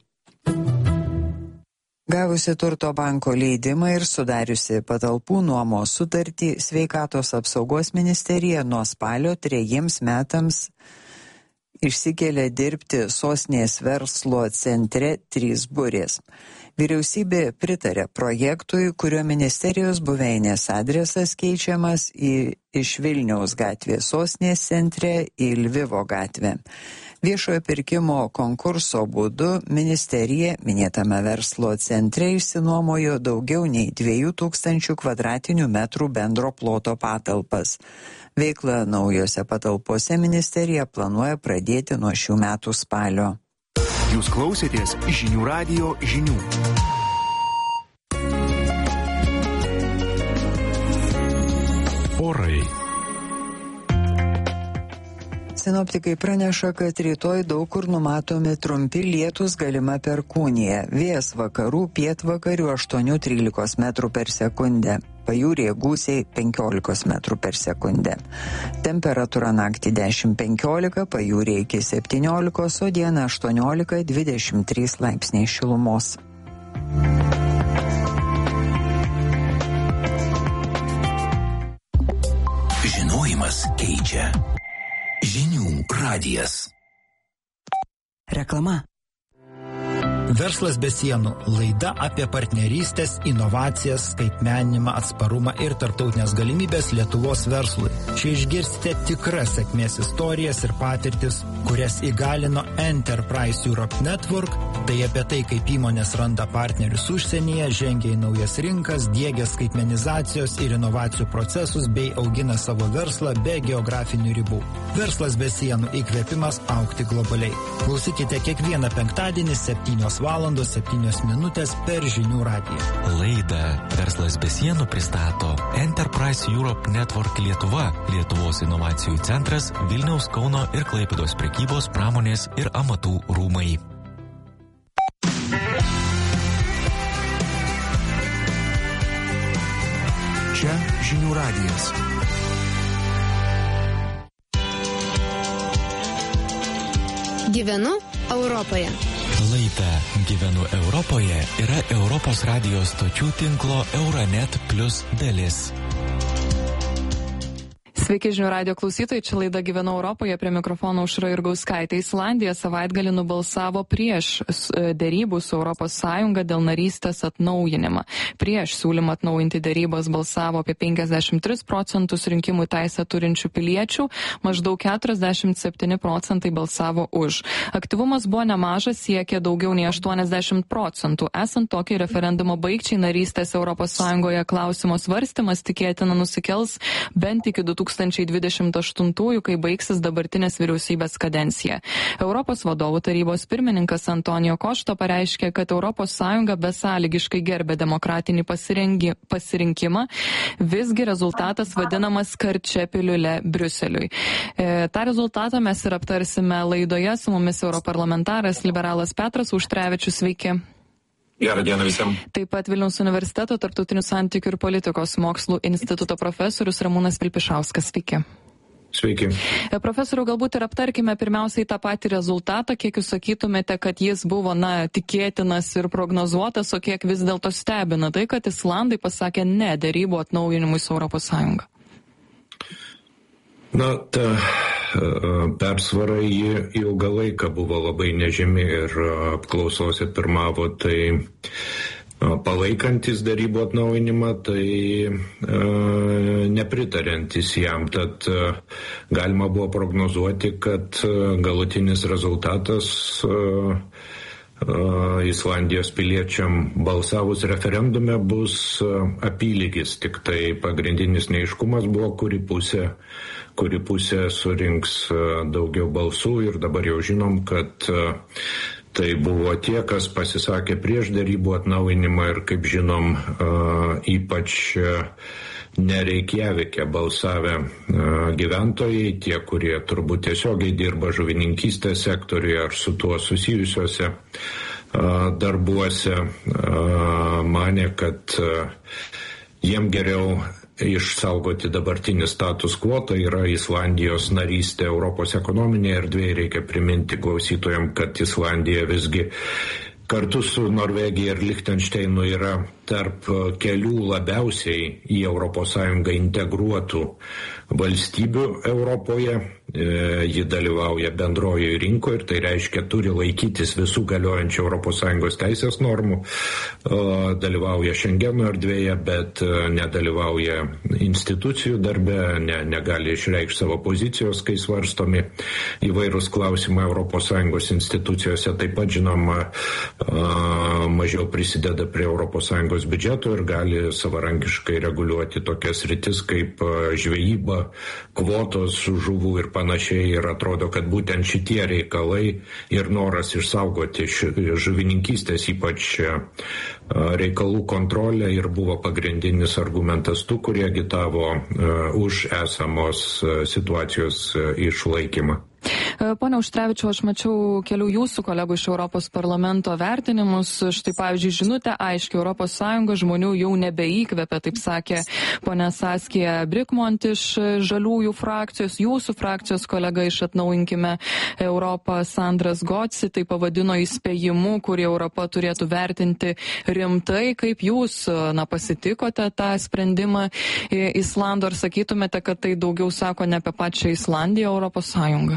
S1: Gavusi turto banko leidimą ir sudariusi patalpų nuomos sutartį, Sveikatos apsaugos ministerija nuo spalio 3 metams išsikėlė dirbti sostinės verslo centre 3 burės. Vyriausybė pritarė projektui, kurio ministerijos buveinės adresas keičiamas iš Vilniaus gatvės sostinės centre į Lvivo gatvę. Viešojo pirkimo konkurso būdu ministerija minėtame verslo centre išsinuomojo daugiau nei 2000 kvadratinių metrų bendro ploto patalpas. Veiklą naujose patalpose ministerija planuoja pradėti nuo šių metų spalio.
S2: Jūs klausėtės Žinių radijo žinių.
S3: Orai.
S1: Sinoptikai praneša, kad rytoj daug kur numatomi trumpi lietūs, galima perkūnija. Vėjas vakarų, pietvakarių 8-13 metrų per sekundę. Pajūryje gūsiai 15 metrų per sekundę. Temperatūra naktį 10-15, pajūryje iki 17, o dieną 18-23 laipsniai šilumos.
S4: Žinojimas keičia. Žinių radijas.
S13: Reklama. Verslas be sienų – laida apie partnerystės, inovacijas, skaitmeninimą, atsparumą ir tarptautinės galimybės Lietuvos verslui. Čia išgirsite tikras sėkmės istorijas ir patirtis, kurias įgalino Enterprise Europe Network. Tai apie tai, kaip įmonės randa partnerius užsienyje, žengia į naujas rinkas, diegia skaitmenizacijos ir inovacijų procesus bei augina savo verslą be geografinių ribų. Verslas be sienų – įkvėpimas augti globaliai. Klausykite kiekvieną penktadienį 7:07 per Žinių radiją.
S8: Laidą Verslas be sienų pristato Enterprise Europe Network Lietuva, Lietuvos inovacijų centras, Vilniaus, Kauno ir Klaipėdos prekybos, pramonės ir amatų rūmai.
S2: Čia Žinių radijas.
S14: Gyvenu Europoje.
S8: Laida Gyvenu Europoje yra Europos radijos stočių tinklo Euronet Plus dalis.
S14: Sveiki žinių radio klausytojai, čia laida Gyvenu Europoje, prie mikrofono Aušra Jurgauskaitė. Islandija savaitgalį nubalsavo prieš dėrybų su ES dėl narystės atnaujinimą. Prieš siūlymą atnaujinti dėrybas balsavo apie 53% rinkimų teisę turinčių piliečių, maždaug 47% balsavo už. Aktyvumas buvo nemažas, siekė daugiau nei 80%. Esant tokį referendumo baigčiai, narystės ES klausimo svarstymas tikėtina nusikels bent iki 2028, kai baigsis dabartinės vyriausybės kadencija. Europos vadovų tarybos pirmininkas Antonijo Košta pareiškė, kad ES besąlygiškai gerbė demokratinį pasirinkimą, visgi rezultatas vadinamas karčia piliule Briuseliui. Ta rezultatą mes ir aptarsime laidoje, su mumis europarlamentaras liberalas Petras Auštrevičius, sveiki.
S15: Gerą dieną visiems.
S14: Taip pat Vilniaus universiteto tarptautinių santykių ir politikos mokslų instituto profesorius Ramūnas Vilpišauskas. Sveiki.
S15: Sveiki.
S14: Profesoriau, galbūt ir aptarkime pirmiausiai tą patį rezultatą, kiek jūs sakytumėte, kad jis buvo, tikėtinas ir prognozuotas, o kiek vis dėlto stebina tai, kad Islandai pasakė ne dėrybų atnaujinimui su ES.
S15: Ta persvara į ilgą laiką buvo labai nežymi ir apklausose pirmavo tai palaikantis darybų atnaujinimą, tai nepritarantis jam. Tad galima buvo prognozuoti, kad galutinis rezultatas Islandijos piliečiam balsavus referendume bus apylygis, tik tai pagrindinis neaiškumas buvo, kuri pusė surinks daugiau balsų ir dabar jau žinom, kad tai buvo tie, kas pasisakė prieš darybų atnaujinimą ir, kaip žinom, ypač nereikjavike balsavę gyventojai, tie, kurie turbūt tiesiogiai dirba žuvininkystės sektoriuje ar su tuo susijusiuose darbuose, manė, kad jiem geriau išsaugoti dabartinį status quo, tai yra Islandijos narystė Europos ekonominėje erdvėje. Reikia priminti klausytojams, kad Islandija visgi kartu su Norvegija ir Lichtensteinu yra tarp kelių labiausiai į ES integruotų valstybių Europoje. Ji dalyvauja bendrojoje rinkoje ir tai reiškia, turi laikytis visų galiojančių ES teisės normų, dalyvauja Šengeno erdvėje, bet nedalyvauja institucijų darbe, negali išreikšti savo pozicijos, kai svarstomi įvairūs klausimai ES institucijose. Taip pat, žinoma, mažiau prisideda prie ES biudžeto ir gali savarankiškai reguliuoti tokias rytis kaip žvejyba, kvotos žuvų ir panašiai. Ir atrodo, kad būtent šitie reikalai ir noras išsaugoti žuvininkystės ypač reikalų kontrolę ir buvo pagrindinis argumentas tų, kurie agitavo už esamos situacijos išlaikymą.
S14: Pone Auštrevičiau, aš mačiau kelių jūsų kolegų iš Europos parlamento vertinimus. Štai, pavyzdžiui, žinutė aiškiai, ES žmonių jau nebeįkvepia, taip sakė ponia Saskija Brikmont iš Žaliųjų frakcijos. Jūsų frakcijos kolega iš Atnaujinkime Europą Sandras Gotsi tai pavadino įspėjimu, kurį Europa turėtų vertinti rimtai. Kaip jūs pasitikote tą sprendimą Islando, ar sakytumėte, kad tai daugiau sako ne apie pačią Islandiją, ES?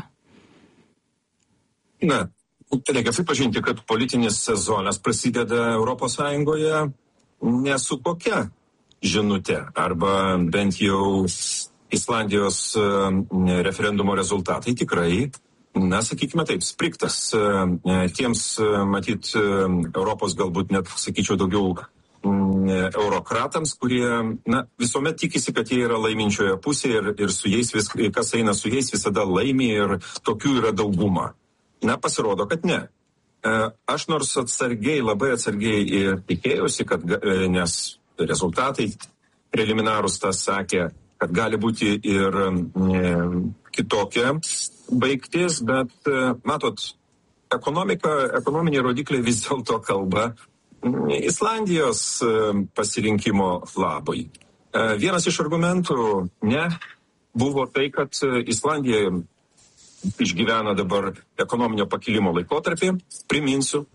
S15: Reikia pripažinti, kad politinis sezonas prasideda ES ne su kokia žinutė, arba bent jau Islandijos referendumo rezultatai tikrai, sakykime taip, spriktas tiems, matyt, Europos galbūt net, sakyčiau, daugiau eurokratams, kurie visuomet tikisi, kad jie yra laiminčioje pusėje ir su jais kas eina su jais visada laimi ir tokių yra dauguma. Pasirodo, kad ne. Aš nors labai atsargiai ir tikėjausi, kad, nes rezultatai preliminarus tas sakė, kad gali būti ir kitokia baigtis, bet matot, ekonominiai rodikliai vis dėlto kalba Islandijos pasirinkimo labui. Vienas iš argumentų buvo tai, kad Islandija išgyvena dabar ekonominio pakilimo laikotarpį. Priminsiu,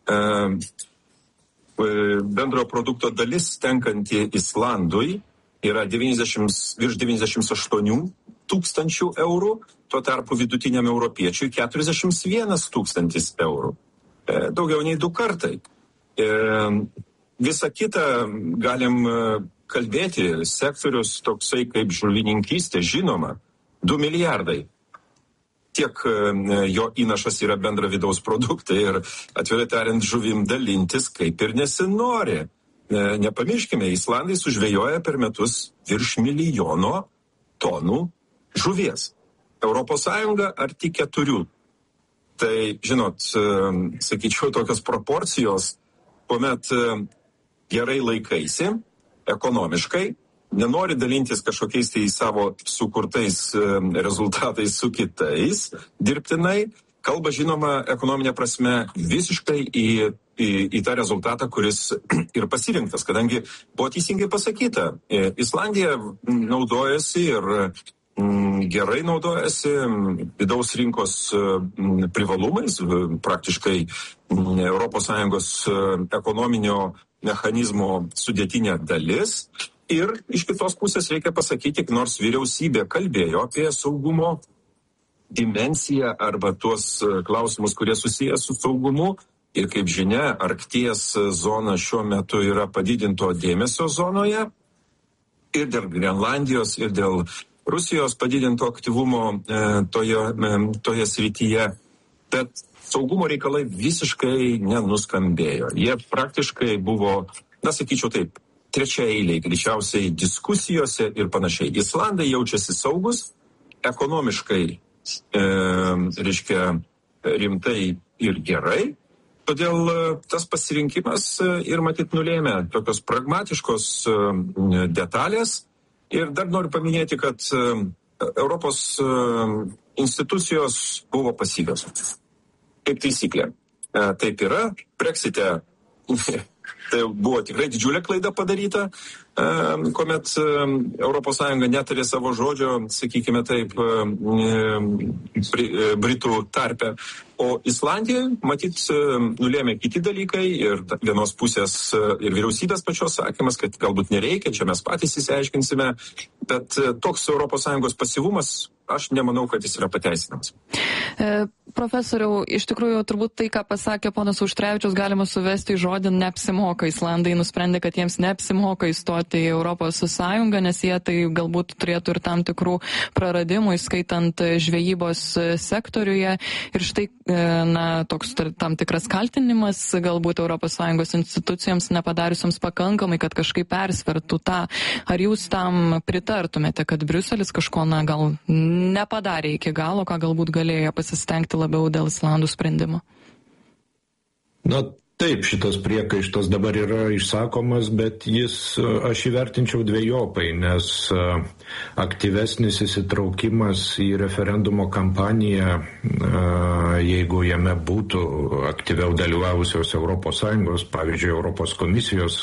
S15: bendrojo produkto dalis tenkanti Islandui yra virš 98
S16: tūkstančių eurų, tuo tarpu vidutiniam europiečiui 41 000 eurų. Daugiau nei 2 kartai. Visą kitą galim kalbėti, sektorius toksai kaip žuvininkystė, žinoma, 2 milijardai. Tiek jo įnašas yra bendra vidaus produktai ir atvirai tariant žuvim dalintis kaip ir nesinori. Nepamirškime, islandai sužvejoja per metus virš 1 milijono tonų žuvies. Europos Sąjunga arti 4. Tai, žinot, sakyčiau, tokios proporcijos, kuomet gerai laikaisi, ekonomiškai, nenori dalintis kažkokiais tai savo sukurtais rezultatais su kitais, dirbtinai, kalba, žinoma, ekonominė prasme visiškai į tą rezultatą, kuris ir pasirinktas, kadangi buvo teisingai pasakyta, Islandija naudojasi ir gerai naudojasi vidaus rinkos privalumais, praktiškai ES ekonominio mechanizmo sudėtinė dalis. Ir iš kitos pusės reikia pasakyti, nors vyriausybė kalbėjo apie saugumo dimensiją arba tuos klausimus, kurie susijęs su saugumu. Ir kaip žinia, Arkties zona šiuo metu yra padidinto dėmesio zonoje. Ir dėl Grenlandijos, ir dėl Rusijos padidinto aktyvumo toje srityje. Bet saugumo reikalai visiškai nenuskambėjo. Jie praktiškai buvo, sakyčiau taip, trečiaeiliai, greičiausiai diskusijose ir panašiai. Islandai jaučiasi saugus, ekonomiškai, reiškia, rimtai ir gerai. Todėl tas pasirinkimas ir matyt nulėmė tokios pragmatiškos detalės. Ir dar noriu paminėti, kad Europos institucijos buvo pasyvios. Kaip taisyklė. Taip yra. Brexite tai buvo tikrai didžiulė klaida padaryta, kuomet ES netarė savo žodžio, sakykime taip, Britų tarpe. O Islandijoje, matyt, nulėmė kiti dalykai ir vienos pusės ir vyriausybės pačios sakymas, kad galbūt nereikia, čia mes patys įsiaiškinsime, bet toks ES pasyvumas, aš nemanau, kad jis yra pateisinamas.
S14: Profesoriau, iš tikrųjų, turbūt tai, ką pasakė ponas Auštrevičius, galima suvesti į žodį neapsimoka. Islandai nusprendė, kad jiems neapsimoka įstoti į Europos Sąjungą, nes jie tai galbūt turėtų ir tam tikrų praradimų, įskaitant žvejybos sektoriuje. Ir štai, toks tam tikras kaltinimas galbūt Europos Sąjungos institucijoms nepadariusioms pakankamai, kad kažkaip persvertų tą. Ar jūs tam pritartumėte, kad Briuselis kažko, gal nepadarė iki galo, ką galbūt galėjo pasistengti labiau dėl Islandų sprendimo?
S15: Taip, šitas priekaištas dabar yra išsakomas, bet aš įvertinčiau dvejopai, nes aktyvesnis įsitraukimas į referendumo kampaniją, jeigu jame būtų aktyviau dalyvavusios ES, pavyzdžiui, Europos komisijos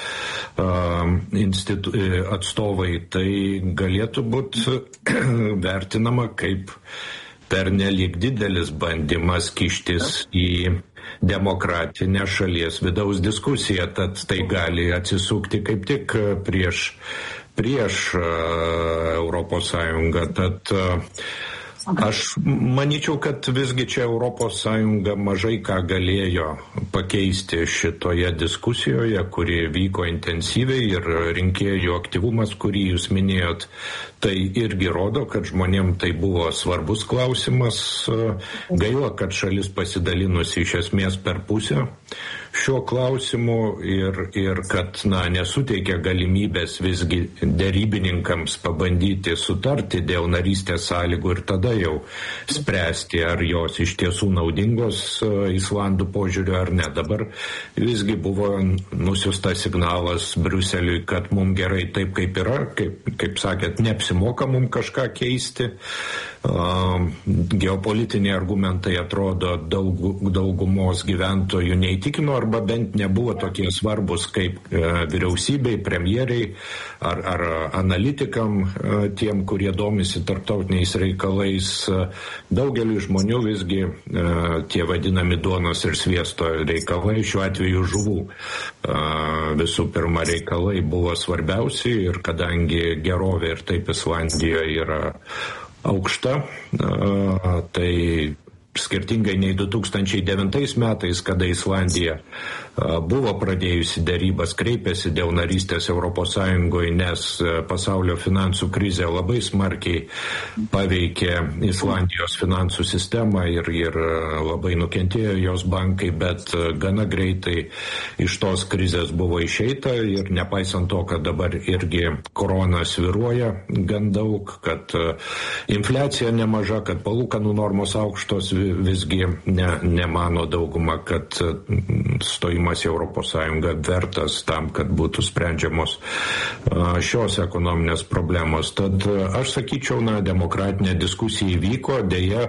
S15: atstovai, tai galėtų būti vertinama kaip pernelyg didelis bandymas kištis į demokratinę šalies vidaus diskusiją, tad tai gali atsisukti kaip tik prieš Europos Sąjungą. Tad aš manyčiau, kad visgi čia Europos Sąjunga mažai ką galėjo pakeisti šitoje diskusijoje, kuri vyko intensyviai ir rinkėjų aktyvumas, kurį jūs minėjot, tai irgi rodo, kad žmonėm tai buvo svarbus klausimas. Gaila, kad šalis pasidalinusi iš esmės per pusę šiuo klausimu ir kad nesuteikia galimybės visgi dėrybininkams pabandyti sutarti dėl narystės sąlygų ir tada jau spręsti, ar jos iš tiesų naudingos Islandų požiūriu ar ne. Dabar visgi buvo nusiustas signalas Briuseliui, kad mums gerai taip, kaip yra, kaip sakėt, neapsimoka mums kažką keisti. geopolitiniai argumentai atrodo daugumos gyventojų neįtikino arba bent nebuvo tokie svarbus kaip vyriausybei, premjeriai ar analitikam, tiem, kurie domisi tarptautiniais reikalais. Daugeliu žmonių visgi tie vadinami duonos ir sviesto reikalai, šiuo atveju žuvų visų pirma reikalai buvo svarbiausi ir kadangi gerovė ir taip Islandijoje yra aukšta, tai skirtingai nei 2009 metais, kada Islandija buvo pradėjusi dėrybas, kreipėsi dėl narystės Europos Sąjungoje, nes pasaulio finansų krizė labai smarkiai paveikė Islandijos finansų sistemą ir labai nukentėjo jos bankai, bet gana greitai iš tos krizės buvo išeita ir nepaisant to, kad dabar irgi korona sviruoja gan daug, kad infliacija nemaža, kad palūkanų normos aukštos, visgi nemano dauguma, kad stojimas į Europos Sąjungą vertas tam, kad būtų sprendžiamos šios ekonominės problemos. Tad aš sakyčiau, demokratinė diskusija įvyko, dėja,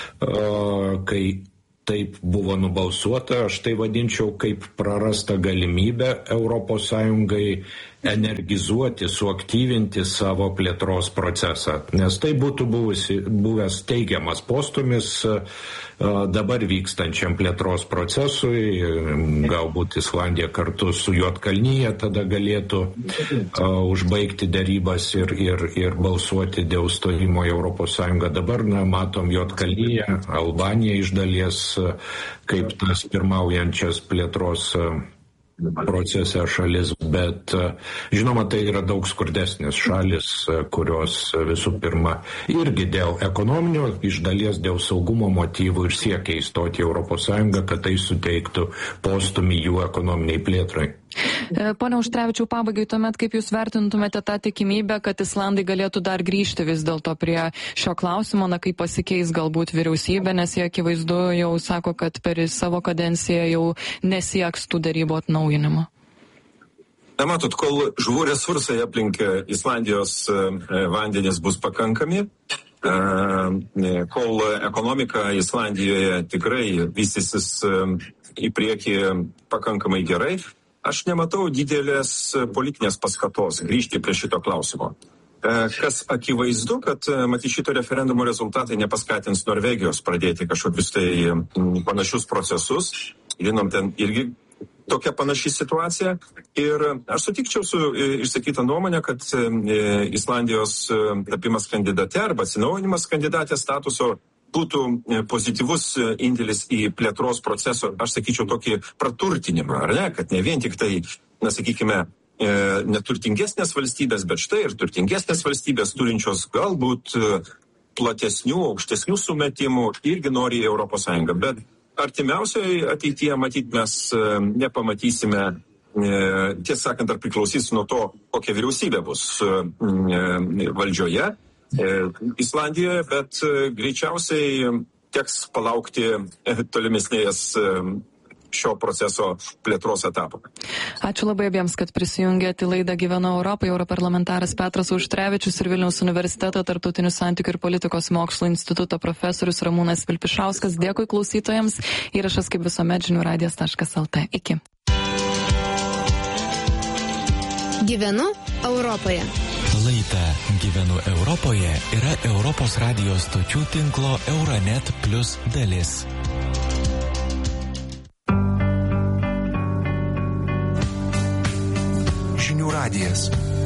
S15: kai taip buvo nubalsuota, aš tai vadinčiau kaip prarasta galimybė Europos Sąjungai energizuoti, suaktyvinti savo plėtros procesą, nes tai būtų buvęs teigiamas postumis dabar vykstančiam plėtros procesui. Galbūt Islandija kartu su Juodkalnyje tada galėtų užbaigti dėrybas ir balsuoti dėl stojimo į Europos Sąjungą. Dabar matom Juodkalnyje, Albaniją iš dalies kaip tas pirmaujančias plėtros procese šalis, bet žinoma, tai yra daug skurdesnės šalis, kurios visų pirma irgi dėl ekonominio, iš dalies dėl saugumo motyvų ir siekia įstoti į Europos Sąjungą, kad tai suteiktų postumį jų ekonominiai plėtrai.
S14: Pone Auštrevičiau, pabaigai tuomet, kaip Jūs vertintumėte tą tikimybę, kad Islandai galėtų dar grįžti vis dėlto prie šio klausimo, kaip pasikeis galbūt vyriausybė, nes jie akivaizdu jau sako, kad per savo kadenciją jau nesieks tų darybų atnaujinimo?
S16: Matot, kol žuvų resursai aplink Islandijos vandenis bus pakankami, kol ekonomika Islandijoje tikrai vystysis į priekį pakankamai gerai, aš nematau didelės politinės paskatos grįžti prie šito klausimo. Kas akivaizdu, kad matyt šito referendumo rezultatai nepaskatins Norvegijos pradėti kažkokius tai panašius procesus. Žinom, ten irgi tokia panaši situacija. Ir aš sutikčiau su išsakyta nuomonė, kad Islandijos tapimas kandidate arba atsinaujinimas kandidatės statuso būtų pozityvus indėlis į plėtros proceso, aš sakyčiau, tokį praturtinimą, ar ne, kad ne vien tik tai, sakykime, neturtingesnės valstybės, bet štai ir turtingesnės valstybės turinčios galbūt platesnių, aukštesnių sumetimų irgi nori į Europos Sąjungą. Bet artimiausioje ateityje, matyt, mes nepamatysime, tiesą sakant, ar priklausys nuo to, kokia vyriausybė bus valdžioje Islandijoje, bet greičiausiai teks palaukti tolimesnės šio proceso plėtros etapą.
S14: Ačiū labai abiems, kad prisijungėte į laidą Gyvenu Europoje. Europarlamentaras Petras Auštrevičius ir Vilniaus universiteto tarptautinių santykių ir politikos mokslų instituto profesorius Ramūnas Vilpišauskas. Dėkui klausytojams. Įrašas kaip visuomet žiniųradijas.lt. Iki.
S17: Gyvenu Europoje.
S8: Laida Gyvenu Europoje yra Europos radijo stočių tinklo Euronet Plus dalis.
S2: Žinių radijas.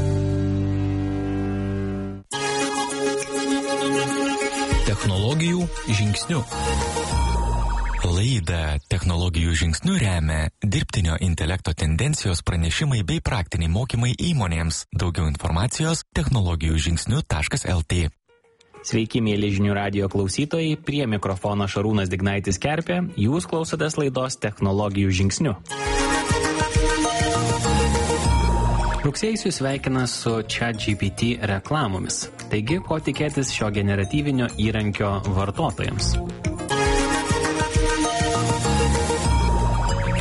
S3: Technologijų žingsniu.
S8: Laidą Technologijų žingsniu remia dirbtinio intelekto tendencijos pranešimai bei praktiniai mokymai įmonėms. Daugiau informacijos technologijų-žingsniu.lt.
S18: Sveiki, mėly žinių radijo klausytojai, prie mikrofono Šarūnas Dignaitis Kerpė, jūs klausotės laidos Technologijų žingsniu. Rugsėjus jūs sveikina su ChatGPT reklamomis. Taigi, ko tikėtis šio generatyvinio įrankio vartotojams?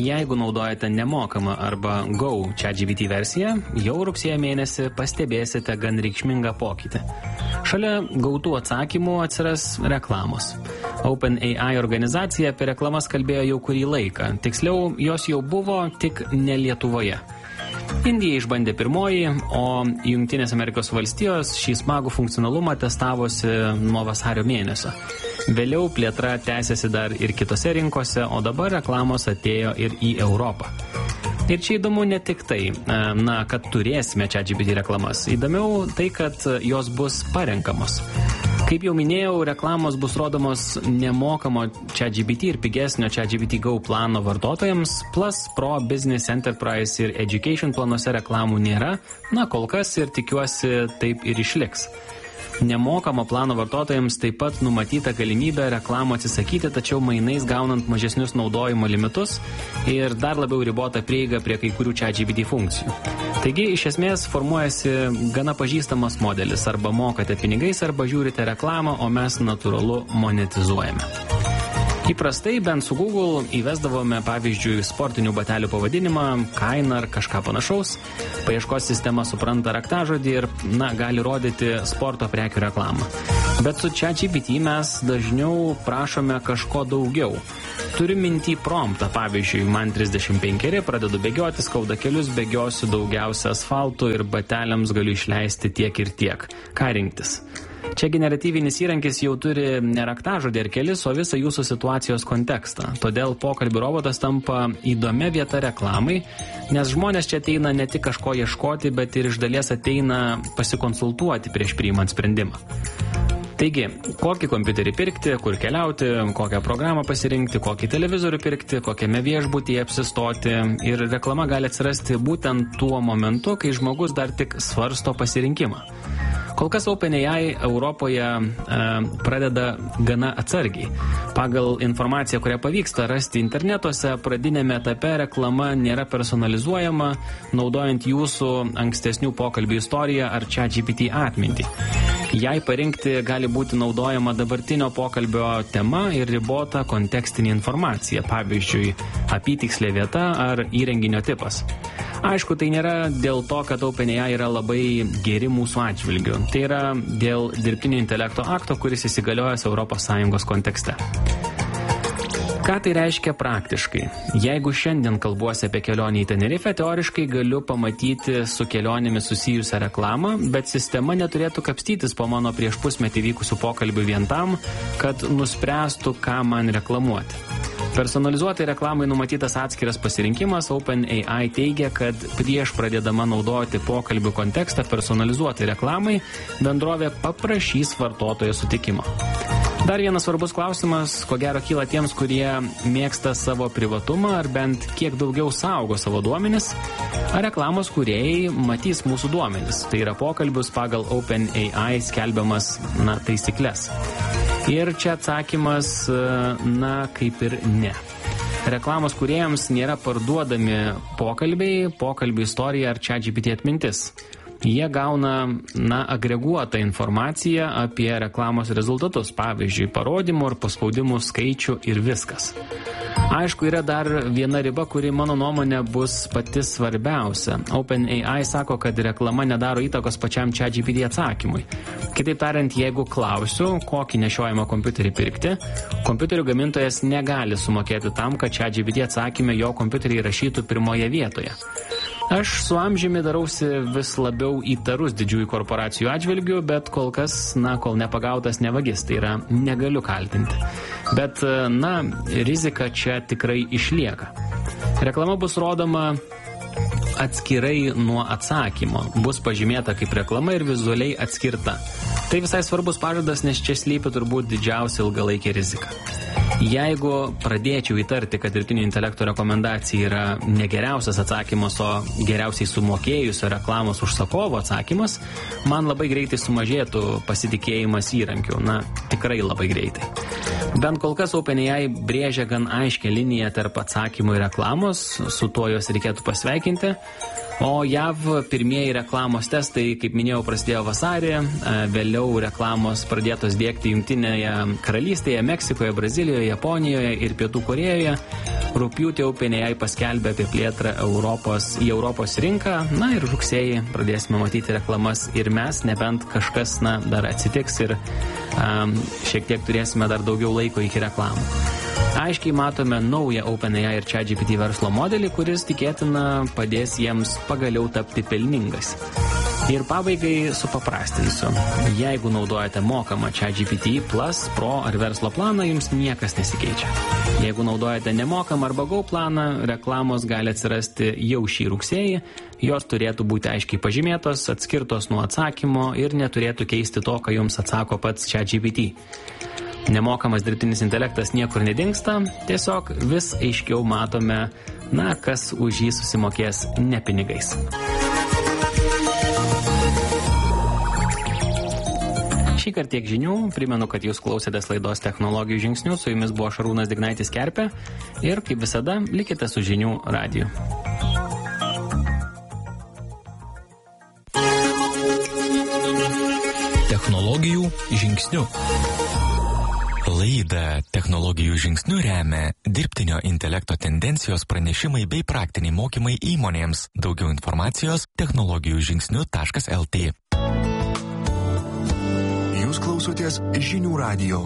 S18: jeigu naudojate nemokamą arba Go ChatGPT versiją, jau rugsėjo mėnesį pastebėsite gan reikšmingą pokytį. Šalia gautų atsakymų atsiras reklamos. OpenAI organizacija apie reklamas kalbėjo jau kurį laiką. Tiksliau, jos jau buvo, tik ne Lietuvoje. Indija išbandė pirmoji, o Jungtinės Amerikos valstijos šį smagų funkcionalumą testavosi nuo vasario mėnesio. Vėliau plėtra tęsiasi dar ir kitose rinkose, o dabar reklamos atėjo ir į Europą. Ir čia įdomu ne tik tai, kad turėsime ChatGPT reklamas. Įdomiau tai, kad jos bus parenkamos. Kaip jau minėjau, reklamos bus rodomos nemokamo ChatGPT ir pigesnio ChatGPT Go plano vartotojams, plus Pro, Business, Enterprise ir Education planuose reklamų nėra, kol kas ir tikiuosi taip ir išliks. Nemokamo plano vartotojams taip pat numatyta galimybė reklamų atsisakyti, tačiau mainais gaunant mažesnius naudojimo limitus ir dar labiau ribota prieiga prie kai kurių ChatGPT funkcijų. Taigi, iš esmės, formuojasi gana pažįstamas modelis. Arba mokate pinigais, arba žiūrite reklamą, o mes natūralu monetizuojame. Įprastai, bent su Google, įvesdavome, pavyzdžiui, sportinių batelių pavadinimą, kainą ar kažką panašaus. Paieškos sistema supranta raktažodį ir, gali rodyti sporto prekių reklamą. Bet su ChatGPT mes dažniau prašome kažko daugiau. Turiu minty promptą, pavyzdžiui, man 35, pradedu bėgioti, skauda kelius, bėgiosiu daugiausia asfaltų ir bateliams galiu išleisti tiek ir tiek. Ką rinktis? Čia generatyvinis įrankis jau turi ne raktažodį ar kelis, o visą jūsų situacijos kontekstą. Todėl pokalbių robotas tampa įdomia vieta reklamai, nes žmonės čia ateina ne tik kažko ieškoti, bet ir iš dalies ateina pasikonsultuoti prieš priimant sprendimą. Taigi, kokį kompiuterį pirkti, kur keliauti, kokią programą pasirinkti, kokį televizorių pirkti, kokiame viešbutyje apsistoti, ir reklama gali atsirasti būtent tuo momentu, kai žmogus dar tik svarsto pasirinkimą. Kol kas OpenAI Europoje pradeda gana atsargiai. Pagal informaciją, kurią pavyksta rasti internetuose, pradinėme etape reklama nėra personalizuojama, naudojant jūsų ankstesnių pokalbių istoriją ar ChatGPT atmintį. Jai parinkti gali būti naudojama dabartinio pokalbio tema ir ribota kontekstinė informacija, pavyzdžiui, apytikslė vieta ar įrenginio tipas. Aišku, tai nėra dėl to, kad OpenAI yra labai geri mūsų atžvilgiu. Tai yra dėl dirbtinio intelekto akto, kuris įsigaliojęs ES kontekste. Ką tai reiškia praktiškai? Jeigu šiandien kalbuosi apie kelionę į Tenerifę, teoriškai galiu pamatyti su kelionėmis susijusią reklamą, bet sistema neturėtų kapstytis po mano prieš pusmetį vykusių pokalbių vien tam, kad nuspręstų, ką man reklamuoti. Personalizuotai reklamai numatytas atskiras pasirinkimas. OpenAI teigia, kad prieš pradėdama naudoti pokalbių kontekstą personalizuotai reklamai, bendrovė paprašys vartotojo sutikimo. Dar vienas svarbus klausimas, ko gero kyla tiems, kurie mėgsta savo privatumą ar bent kiek daugiau saugo savo duomenis. Ar reklamos kūrėjai matys mūsų duomenis? Tai yra pokalbius pagal OpenAI skelbiamas taisyklės. Ir čia atsakymas, kaip ir ne. Reklamos kūrėjams nėra parduodami pokalbių istorija ar ChatGPT atmintis. Jie gauna, agreguotą informaciją apie reklamos rezultatus, pavyzdžiui, parodymų ar paspaudimų skaičių ir viskas. Aišku, yra dar viena riba, kuri mano nuomonė bus pati svarbiausia. OpenAI sako, kad reklama nedaro įtakos pačiam ChatGPT atsakymui. Kitaip tariant, jeigu klausiu, kokį nešiojamą kompiuterį pirkti, kompiuterių gamintojas negali sumokėti tam, kad ChatGPT atsakyme jo kompiuterį įrašytų pirmoje vietoje. Aš su amžiumi darausi vis labiau įtarus didžiųjų korporacijų atžvilgių, bet kol kas, kol nepagautas nevagis, tai yra negaliu kaltinti. Bet, rizika čia tikrai išlieka. Reklama bus rodoma atskirai nuo atsakymo, bus pažymėta kaip reklama ir vizualiai atskirta. Tai visai svarbus pažadas, nes čia slypi turbūt didžiausia ilgalaikė rizika. Jeigu pradėčiau įtarti, kad dirbtinio intelekto rekomendacija yra ne geriausias atsakymas, o geriausiai sumokėjusio reklamos užsakovo atsakymas, man labai greitai sumažėtų pasitikėjimas įrankiu. Tikrai labai greitai. Bent kol kas OpenAI brėžia gan aiškę liniją tarp atsakymų ir reklamos, su tuo jos reikėtų pasveikinti. O JAV pirmieji reklamos testai, kaip minėjau, prasidėjo vasarį, vėliau reklamos pradėtos dėkti Jungtinėje karalystėje, Meksikoje, Brazilijoje, Japonijoje ir Pietų Korėjoje. Rugpjūtį OpenAI paskelbė apie plėtrą į Europos rinką, na ir rugsėjį pradėsime matyti reklamas ir mes, nebent kažkas dar atsitiks ir šiek tiek turėsime dar daugiau laiko iki reklamų. Aiškiai matome naują OpenAI ir ChatGPT verslo modelį, kuris tikėtina padės jiems pagaliau tapti pelningas. Ir pabaigai supaprastinsiu. Jeigu naudojate mokamą ChatGPT Plus, Pro ar verslo planą, jums niekas nesikeičia. Jeigu naudojate nemokamą arba Go planą, reklamos gali atsirasti jau šį rugsėjį, jos turėtų būti aiškiai pažymėtos, atskirtos nuo atsakymo ir neturėtų keisti to, ką jums atsako pats ChatGPT. Nemokamas dirbtinis intelektas niekur nedingsta, tiesiog vis aiškiau matome, kas už jį susimokės ne pinigais. Šįkart tiek žinių, primenu, kad jūs klausėtės laidos Technologijų žingsnių, su jumis buvo Šarūnas Dignaitis Kerpė ir kaip visada likite su Žinių radiju.
S3: Technologijų žingsnių.
S8: Laidą Technologijų žingsnių remia dirbtinio intelekto tendencijos pranešimai bei praktiniai mokymai įmonėms. Daugiau informacijos technologijų-žingsnių.lt.
S2: Jūs klausotės Žinių radijo.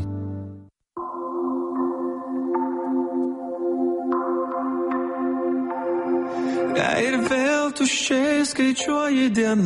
S19: Ir vėl tuščiai skaičiuoji dieną.